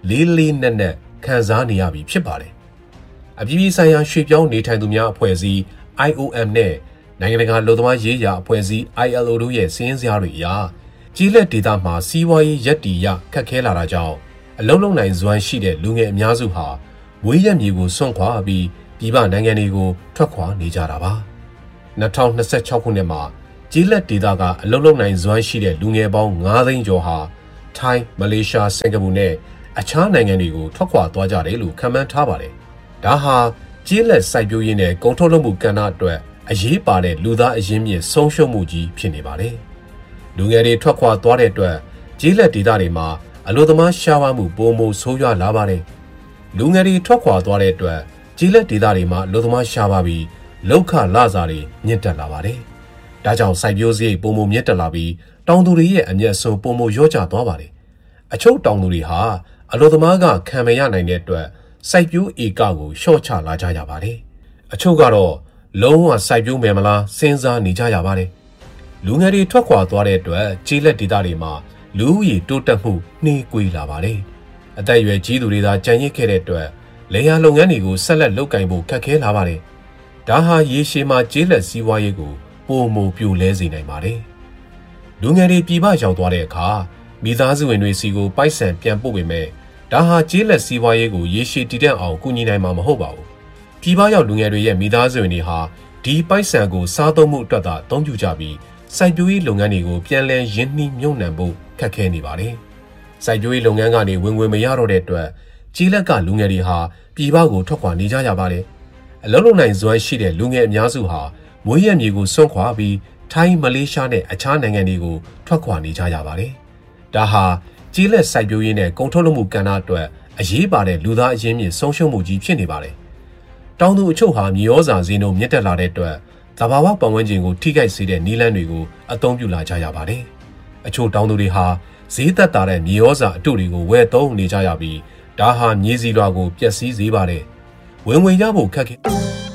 Speaker 4: လေးလေးနက်နက်ခံစားနေရပြီဖြစ်ပါတယ်။အပြည်ပြည်ဆိုင်ရာရွှေ့ပြောင်းနေထိုင်သူများအဖွဲ့အစည်း I O M နဲ့နိုင်ငံတကာလူသမားရေးရာအဖွဲ့အစည်း I L O တို့ရဲ့စီးရင်စရာတွေအရကြီးလက်ဒေသမှာစီးပွားရေးရပ်တည်ရခက်ခဲလာတာကြောင့်အလုံးလုံးနိုင်စွမ်းရှိတဲ့လူငယ်အများစုဟာမွေးရမြေကိုစွန့်ခွာပြီးပြည်ပနိုင်ငံတွေကိုထွက်ခွာနေကြတာပါ။၂၀၂၆ခုနှစ်မှာကြီးလက်ဒေသကအလုံးလုံးနိုင်စွမ်းရှိတဲ့လူငယ်ပေါင်း၅သိန်းကျော်ဟာထိုင်း၊မလေးရှား၊စင်ကာပူနဲ့အခြားနိုင်ငံတွေကိုထွက်ခွာသွားကြတယ်လို့ခန့်မှန်းထားပါတယ်။ဒါဟာကြီးလက်စိုက်ပျိုးရေးနဲ့ကုန်ထုတ်လုပ်မှုကဏ္ဍအတွက်အရေးပါတဲ့လူသားအရင်းမြစ်ဆုံးရှုံးမှုကြီးဖြစ်နေပါတယ်။လူငယ်တွေထွက်ခွာသွားတဲ့အတွက်ကြီးလက်ဒေသတွေမှာအလို့သမားရှားပါမှုပိုမိုဆိုးရွားလာပါတယ်။လူငယ်တွေထွက်ခွာသွားတဲ့အတွက်ကြီးလက်ဒေသတွေမှာအလို့သမားရှားပါပြီးလောက်ခလစာတွေမြင့်တက်လာပါတယ်။ဒါကြောင့်စိုက်ပျိုးစရိတ်ပိုမိုမြင့်တက်လာပြီးတောင်သူတွေရဲ့အမျက်ဆုံးပိုမိုရောကျသွားပါတယ်။အချို့တောင်သူတွေဟာအလို့သမားကခံမရနိုင်တဲ့အတွက်စိုက်ပျိုးဧကကိုလျှော့ချလာကြရပါတယ်။အချို့ကတော့လုံးဝစိုက်ပျိုးမယ်မလားစဉ်းစားနေကြရပါတယ်။လူငယ်တွေထွက်ခွာသွားတဲ့အတွက်ကြီးလက်ဒေသတွေမှာလူဦးရေတိုးတက်မှုနှေးကွေးလာပါတယ်။အသက်အရွယ်ကြီးသူတွေသာကြံရစ်ခဲ့တဲ့အတွက်လယ်ယာလုပ်ငန်းတွေကိုဆက်လက်လုပ်ကိုင်ဖို့ခက်ခဲလာပါတယ်။ဒါဟာရေရှည်မှာကြီးလက်စီးပွားရေးကိုပိုမိုပြိုလဲစေနိုင်ပါတယ်။လူငယ်တွေပြည်ပရောက်သွားတဲ့အခါမိသားစုဝင်တွေစီကိုပိုက်ဆံပြန်ပို့ပေမဲ့ဒါဟာကြီးလက်စီးပွားရေးကိုရေရှည်တည်တံ့အောင်ကူညီနိုင်မှာမဟုတ်ပါဘူး။ပြည်ပရောက်လူငယ်တွေရဲ့မိသားစုဝင်တွေဟာဒီပိုက်ဆံကိုစားသုံးမှုအတွက်သာအသုံးပြုကြပြီးစိုက်ပျိုးရေးလုပ်ငန်းတွေကိုပြန်လည်ရင်းနှီးမြှုပ်နှံဖို့ခက်ခဲနေပါတယ်။စိုက်ပျိုးရေးလုပ်ငန်းကနေဝင်ငွေမရတော့တဲ့အတွက်ကြီးလက်ကလူငယ်တွေဟာပြည်ပကိုထွက်ခွာနေကြရပါတယ်။အလုံးလုံးနိုင်စွမ်းရှိတဲ့လူငယ်အများစုဟာမွေးရမြေကိုစွန့်ခွာပြီးထိုင်းမလေးရှားနဲ့အခြားနိုင်ငံတွေကိုထွက်ခွာနေကြရပါတယ်။ဒါဟာကြီးလက်စိုက်ပျိုးရေးနဲ့ကုန်ထုတ်လုပ်မှုကဏ္ဍအတွက်အရေးပါတဲ့လူသားအရင်းမြစ်ဆုံးရှုံးမှုကြီးဖြစ်နေပါတယ်။တောင်သူအချို့ဟာမြေဩဇာဈေးနှုန်းမြင့်တက်လာတဲ့အတွက်သဘာဝပတ်ဝန်းကျင်ကိုထိခိုက်စေတဲ့နည်းလမ်းတွေကိုအသုံးပြုလာကြရပါတယ်။အချို့တောင်သူတွေဟာဈေးသက်သာတဲ့မြေဩဇာအတုတွေကိုဝယ်သုံးနေကြရပြီးဒါဟာမြေစီလွှာကိုပျက်စီးစေပါတယ်။ဝင်ဝင်ရဖို့ခက်ခဲ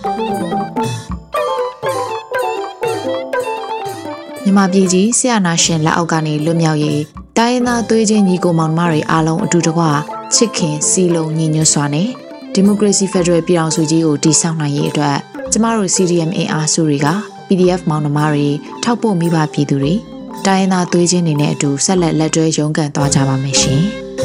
Speaker 7: မြန်မာပြည်ကြီးဆရာနာရှင်လက်အောက်ကနေလွတ်မြောက်ရေးတိုင်းရင်းသားသွေးချင်းညီကိုမောင်နှမတွေအားလုံးအတူတကွချစ်ခင်စီလုံးညီညွတ်စွာနဲ့ဒီမိုကရေစီဖက်ဒရယ်ပြည်ထောင်စုကြီးကိုတည်ဆောက်နိုင်ရေးအတွက်ကျမတို့ C D M အင်အားစုတွေက P D F မောင်နှမတွေထောက်ပို့မိဘပြည်သူတွေတိုင်းရင်းသားသွေးချင်းတွေနဲ့အတူဆက်လက်လက်တွဲရုန်းကန်သွားကြပါမယ်ရှင်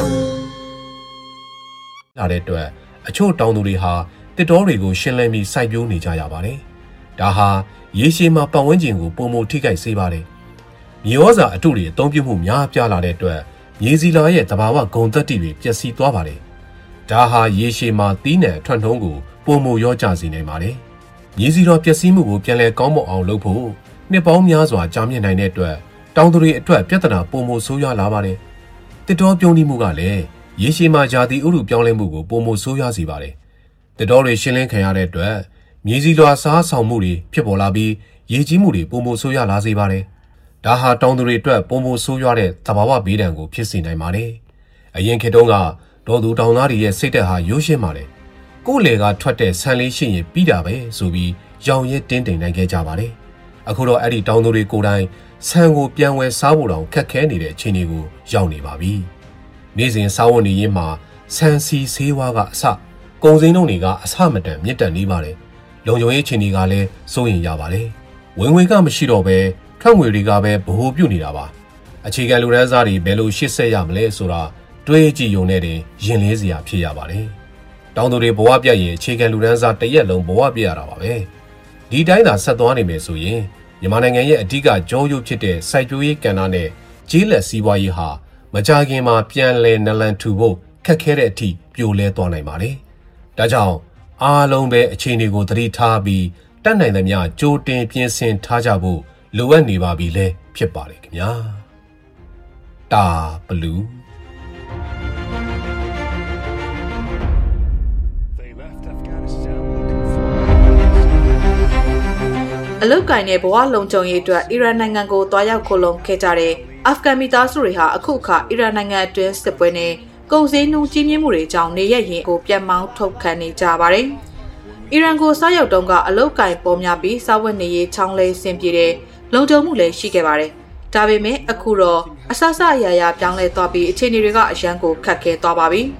Speaker 4: ။လာတဲ့အတွက်အချို့တောင်သူတွေဟာတစ်တော်တွေကိုရှင်းလင်းပြီးစိုက်ပျိုးနေကြရပါတယ်။ဒါဟာရေရှည်မှာပတ်ဝန်းကျင်ကိုပုံမထိခိုက်စေပါတယ်။မြေဩဇာအတုတွေအသုံးပြုမှုများပြားလာတဲ့အတွက်မြေစီလာရဲ့တဘာဝဂုဏ်သတ္တိတွေပျက်စီးသွားပါတယ်။ဒါဟာရေရှည်မှာတီးနှံထွက်နှုံးကိုပုံမရောကျစေနိုင်ပါတယ်။မြေစီတော်ပျက်စီးမှုကိုပြန်လည်ကောင်းမွန်အောင်လုပ်ဖို့နှစ်ပေါင်းများစွာကြာမြင့်နိုင်တဲ့အတွက်တောင်သူတွေအတွက်ပြဿနာပုံမဆိုးရွားလာပါတယ်။တစ်တော်ပြုံးတိမှုကလည်းရေရှည်မှာဂျာတိဥရုပြောင်းလဲမှုကိုပုံမဆိုးရွားစေပါတယ်။တစ်တော်တွေရှင်းလင်းခံရတဲ့အတွက်မြေစီလွှာစားဆောင်မှုတွေဖြစ်ပေါ်လာပြီးရေကြီးမှုတွေပုံမဆိုးရွားလာစေပါတယ်။ဒါဟာတောင်သူတွေအတွက်ပုံမဆိုးရွားတဲ့သဘာဝဘေးဒဏ်ကိုဖြစ်စေနိုင်ပါတယ်။အရင်ခေတ်တုန်းကဒေါ်သူတောင်သားတွေရဲ့စိတ်ဓာတ်ဟာရိုးရှင်းပါတယ်။ကိုယ်လေကထွက်တဲ့ဆန်လေးရှိရင်ပြီးတာပဲဆိုပြီးရောင်ရဲတင်းတိမ်နိုင်ခဲ့ကြပါတယ်။အခုတော့အဲ့ဒီတောင်သူတွေကိုယ်တိုင်ဆန်ကိုပြန်ဝယ်စားဖို့တောင်ခက်ခဲနေတဲ့အခြေအနေကိုရောက်နေပါပြီ။နေ့စဉ်စားဝတ်နေရေးမှာဆန်စီဆေးဝါးကအစကုန်စည်နှုန်းတွေကအဆမတန်မြင့်တက်နေပါတယ်။လုံခြုံရေးအခြေအနေကလည်းစိုးရိမ်ရပါတယ်။ဝင်ငွေကမရှိတော့ပဲထွက်ငွေတွေကပဲဗဟိုပြုနေတာပါ။အခြေခံလူတန်းစားတွေဘယ်လိုရှေ့ဆက်ရမလဲဆိုတာတွေးကြည့်ုံနဲ့တင်ရင်လေးစရာဖြစ်ရပါတယ်။တောင်သူတွေဘဝပြတ်ရင်အခြေခံလူတန်းစားတစ်ရက်လုံးဘဝပြတ်ရတာပါပဲ။ဒီတိုင်းသာဆက်သွားနေမယ်ဆိုရင်မြန်မာနိုင်ငံရဲ့အဓိကကြောရုပ်ဖြစ်တဲ့စိုက်ပျိုးရေးကဏ္ဍနဲ့ကျေးလက်စီးပွားရေးဟာမကြာခင်မှာပြန်လည်နလန်ထူဖို့ခက်ခဲတဲ့အထိပြိုလဲသွားနိုင်ပါတယ်။ဒါကြောင့်အားလုံးပဲအခြေအနေကိုသတိထားပြီးတတ်နိုင်သမျှကြိုတင်ပြင်ဆင်ထားကြဖို့လိုအပ်နေပါပြီလဲဖြစ်ပါတယ်ခင်ဗျာ။တာဘလူး
Speaker 1: အလုတ်ကိုင်းတဲ့ဘဝလုံခြုံရေးအတွက်အီရန်နိုင်ငံကိုတွားရောက်ခိုလုံခဲ့ကြတဲ့အာဖဂန်မိသားစုတွေဟာအခုအခါအီရန်နိုင်ငံအတွင်းစစ်ပွဲနဲ့ကုန်စည်နှုန်းကြီးမြင့်မှုတွေကြောင့်နေရရင်ကိုပြန်မောင်းထုတ်ခံနေကြပါတယ်။အီရန်ကိုစားရောက်တုန်းကအလုတ်ကိုင်းပေါ်များပြီးစားဝတ်နေရေးချောင်းလဲဆင်ပြေတဲ့လုံခြုံမှုလည်းရှိခဲ့ပါတယ်။ဒါပေမဲ့အခုတော့အဆအဆအရာရာပြောင်းလဲသွားပြီးအခြေအနေတွေကအရန်ကိုခက်ခဲသွားပါပြီ။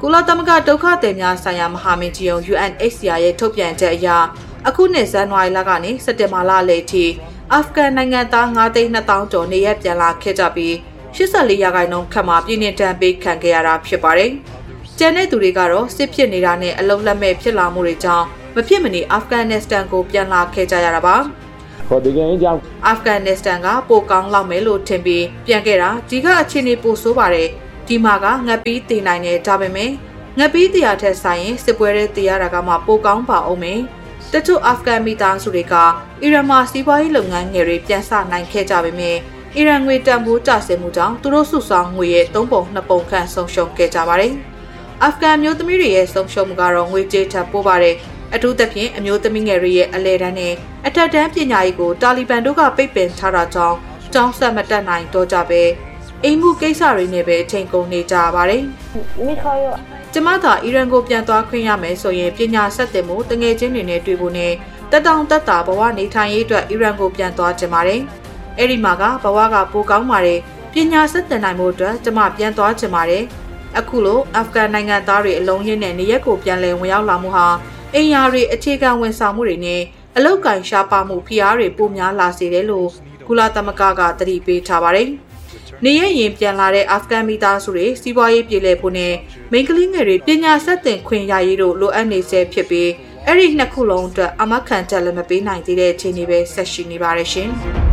Speaker 1: ကုလသမဂ္ဂဒုက္ခသည်များဆိုင်ရာမဟာမင်းကြီးရုံး U N H C R ရဲ့ထုတ်ပြန်ချက်အရအခုနှစ်ဇန်နဝါရီလကနေစက်တင်ဘာလအလယ်ထိအာဖဂန်နိုင်ငံသား၅သိန်း၂သောင်းကျော်နေရပြန်လာခဲ့ကြပြီး၈၄ရာခိုင်နှုန်းခန့်မှာပြည်내တန်းပေးခံခဲ့ရတာဖြစ်ပါတယ်။ကျန်တဲ့သူတွေကတော့စစ်ဖြစ်နေတာနဲ့အလုံးလက်မဲ့ဖြစ်လာမှုတွေကြောင့်မဖြစ်မနေအာဖဂန်နစ္စတန်ကိုပြန်လာခဲ့ကြရတာပါ။ခေါ်တဲ့ကြောင့်အာဖဂန်နစ္စတန်ကပိုကောင်းလောက်မယ်လို့ထင်ပြီးပြန်ခဲ့တာဒီကအခြေအနေပိုဆိုးပါတယ်။ဒီမှာကငတ်ပြီးတည်နိုင်တယ်ဒါပေမဲ့ငတ်ပြီးတရားထက်ဆိုင်ရင်စစ်ပွဲတွေတရားတာကမှပိုကောင်းပါအောင်မယ်။တချို့အာဖဂန်မိသားစုတွေကအီရန်မှာစီးပွားရေးလုပ်ငန်းငယ်တွေပြန်ဆနိုင်ခဲ့ကြပေမဲ့အီရန်ငွေတန်ဖိုးကျဆင်းမှုကြောင့်သူတို့စုဆောင်ငွေရဲ့သုံးပုံနှစ်ပုံခန့်ဆုံးရှုံးခဲ့ကြပါတယ်။အာဖဂန်မျိုးသမီးတွေရဲ့ဆုံးရှုံးမှုကတော့ငွေကြေးထပ်ပိုးပါတယ်။အထူးသဖြင့်အမျိုးသမီးငယ်တွေရဲ့အလဲတန်းနဲ့အထက်တန်းပညာရေးကိုတာလီဘန်တို့ကပိတ်ပင်ထားတာကြောင့်ကျောင်းဆက်မတက်နိုင်တော့ကြပဲအိမ်မှုကိစ္စတွေနဲ့ပဲအချိန်ကုန်နေကြပါတယ်။မိခေါ်ရကျမသာအီရန်ကိုပြန်သွားခွင့်ရမယ်ဆိုရင်ပညာဆက်တင်မှုတငယ်ချင်းတွေနဲ့တွေ့ဖို့နဲ့တက်တောင်တက်တာဘဝနေထိုင်ရေးအတွက်အီရန်ကိုပြန်သွားကြပါတယ်။အဲ့ဒီမှာကဘဝကပိုကောင်းပါတယ်ပညာဆက်တင်နိုင်မှုအတွက်ကျမပြန်သွားချင်ပါတယ်အခုလိုအာဖဂန်နိုင်ငံသားတွေအလုံးရင်းနဲ့နေရက်ကိုပြန်လည်ဝင်ရောက်လာမှုဟာအင်ယာတွေအခြေခံဝန်ဆောင်မှုတွေနဲ့အလောက်ကန်ရှားပါမှုဖိအားတွေပိုများလာစေတယ်လို့ကုလသမဂ္ဂကသတိပေးထားပါတယ်နေရရင်ပြန်လာတဲ့အာဖဂန်မိသားစုတွေစီးပွားရေးပြည်လည်ဖို့နဲ့မိန်းကလေးငယ်တွေပညာဆက်တင်ခွင့်ရရေးတို့လိုအပ်နေဆဲဖြစ်ပြီးအဲ့ဒီနှစ်ခုလုံးအတွက်အမခံချက်လည်းမပေးနိုင်သေးတဲ့အခြေအနေပဲဆက်ရှိနေပါတယ်ရှင်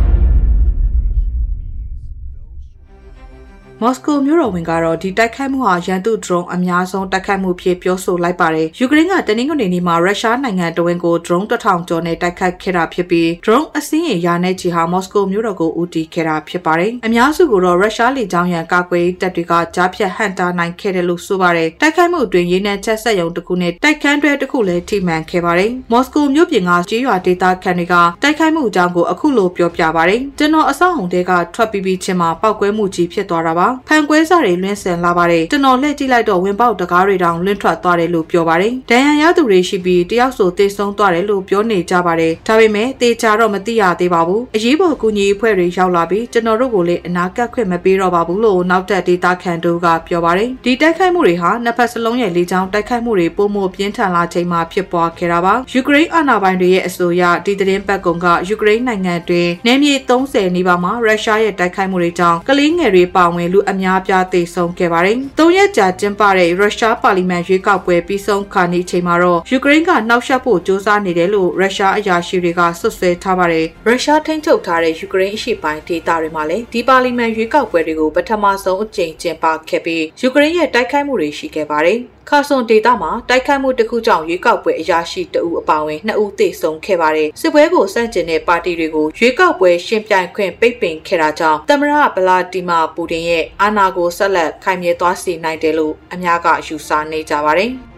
Speaker 1: မော်စကိုမြို့တော်ဝန်ကတော့ဒီတိုက်ခိုက်မှုဟာရန်သူဒရုန်းအများဆုံးတိုက်ခိုက်မှုဖြစ်ပြောဆိုလိုက်ပါတယ်။ယူကရိန်းကတနင်္ဂနွေနေ့မှာရုရှားနိုင်ငံတဝင်းကိုဒရုန်းတစ်ထောင်ကျော်နဲ့တိုက်ခိုက်ခဲ့တာဖြစ်ပြီးဒရုန်းအစင်းရေရာနဲ့ချီဟာမော်စကိုမြို့တော်ကိုဦးတည်ခဲ့တာဖြစ်ပါတယ်။အများစုကတော့ရုရှားလေကြောင်းရန်ကာကွယ်တပ်တွေကကြားဖြတ်ဟန်တာနိုင်ခဲ့တယ်လို့ဆိုပါတယ်။တိုက်ခိုက်မှုအတွင်းရေနံချက်ဆက်ရုံတစ်ခုနဲ့တိုက်ခန်းတွဲတစ်ခုလည်းထိမှန်ခဲ့ပါတယ်။မော်စကိုမြို့ပြင်ကကြေးရွာဒေသခံတွေကတိုက်ခိုက်မှုအကြောင်းကိုအခုလိုပြောပြပါတယ်။ကျွန်တော်အဆောက်အုံတွေကထွက်ပြီးပြီးချင်းမှာပောက်ကွဲမှုကြီးဖြစ်သွားတာပါ။ဖန်ကွဲစားတွေလွင့်ဆင်လာပါတယ်ကျွန်တော်လှည့်ကြည့်လိုက်တော့ဝင်ပေါက်တကားတွေတောင်လွင့်ထွက်သွားတယ်လို့ပြောပါတယ်ဒဏ်ရာရသူတွေရှိပြီးတယောက်ဆိုသေဆုံးသွားတယ်လို့ပြောနေကြပါတယ်ဒါပေမဲ့တေချာတော့မသိရသေးပါဘူးအရေးပေါ်ကူညီအဖွဲ့တွေရောက်လာပြီးကျွန်တော်တို့ကိုလည်းအနာကပ်ခွင့်မပေးတော့ပါဘူးလို့နောက်ထပ်ဒေတာခန်တို့ကပြောပါတယ်ဒီတိုက်ခိုက်မှုတွေဟာနှစ်ဖက်စလုံးရဲ့လေကြောင်းတိုက်ခိုက်မှုတွေပုံမှန်ပြင်းထန်လာချိန်မှာဖြစ်ပွားခဲ့တာပါယူကရိန်းအာဏာပိုင်တွေရဲ့အဆိုအရဒီသတင်းပတ်ကုံကယူကရိန်းနိုင်ငံတွင်နယ်မြေသုံးဆယ်နီးပါးမှာရုရှားရဲ့တိုက်ခိုက်မှုတွေကြောင့်ကလေးငယ်တွေပါဝင်လူအများပြားသေဆုံးခဲ့ပါတယ်။သုံးရက်ကြာကျင်းပတဲ့ရုရှားပါလီမန်ရွေးကောက်ပွဲပြီးဆုံးခါနီးချိန်မှာတော့ယူကရိန်းကနှောက်ယှက်ဖို့ကြိုးစားနေတယ်လို့ရုရှားအရာရှိတွေကဆွဆွဲထားပါတယ်။ရုရှားထိန်းချုပ်ထားတဲ့ယူကရိန်းအရှေ့ပိုင်းဒေသတွေမှာလည်းဒီပါလီမန်ရွေးကောက်ပွဲတွေကိုပထမဆုံးအကြိမ်ကျင်းပခဲ့ပြီးယူကရိန်းရဲ့တိုက်ခိုက်မှုတွေရှိခဲ့ပါတယ်။ခါဆွန်ဒေသမှာတိုက်ခိုက်မှုတစ်ခုကြောင့်ရွေးကောက်ပွဲအရာရှိတအုပ်အပါအဝင်နှစ်ဦးသေဆုံးခဲ့ပါတယ်။စစ်ပွဲကိုစန့်ကျင်တဲ့ပါတီတွေကိုရွေးကောက်ပွဲရှင်ပြိုင်ခွင့်ပိတ်ပင်ခဲ့တာကြောင့်သမ္မတဗလာဒီမာပူတင်ရဲ့အာဏာကိုဆက်လက်ခိုင်မြဲသွားစေနိုင်တယ်လို့အများကယူဆနေကြပါတယ်။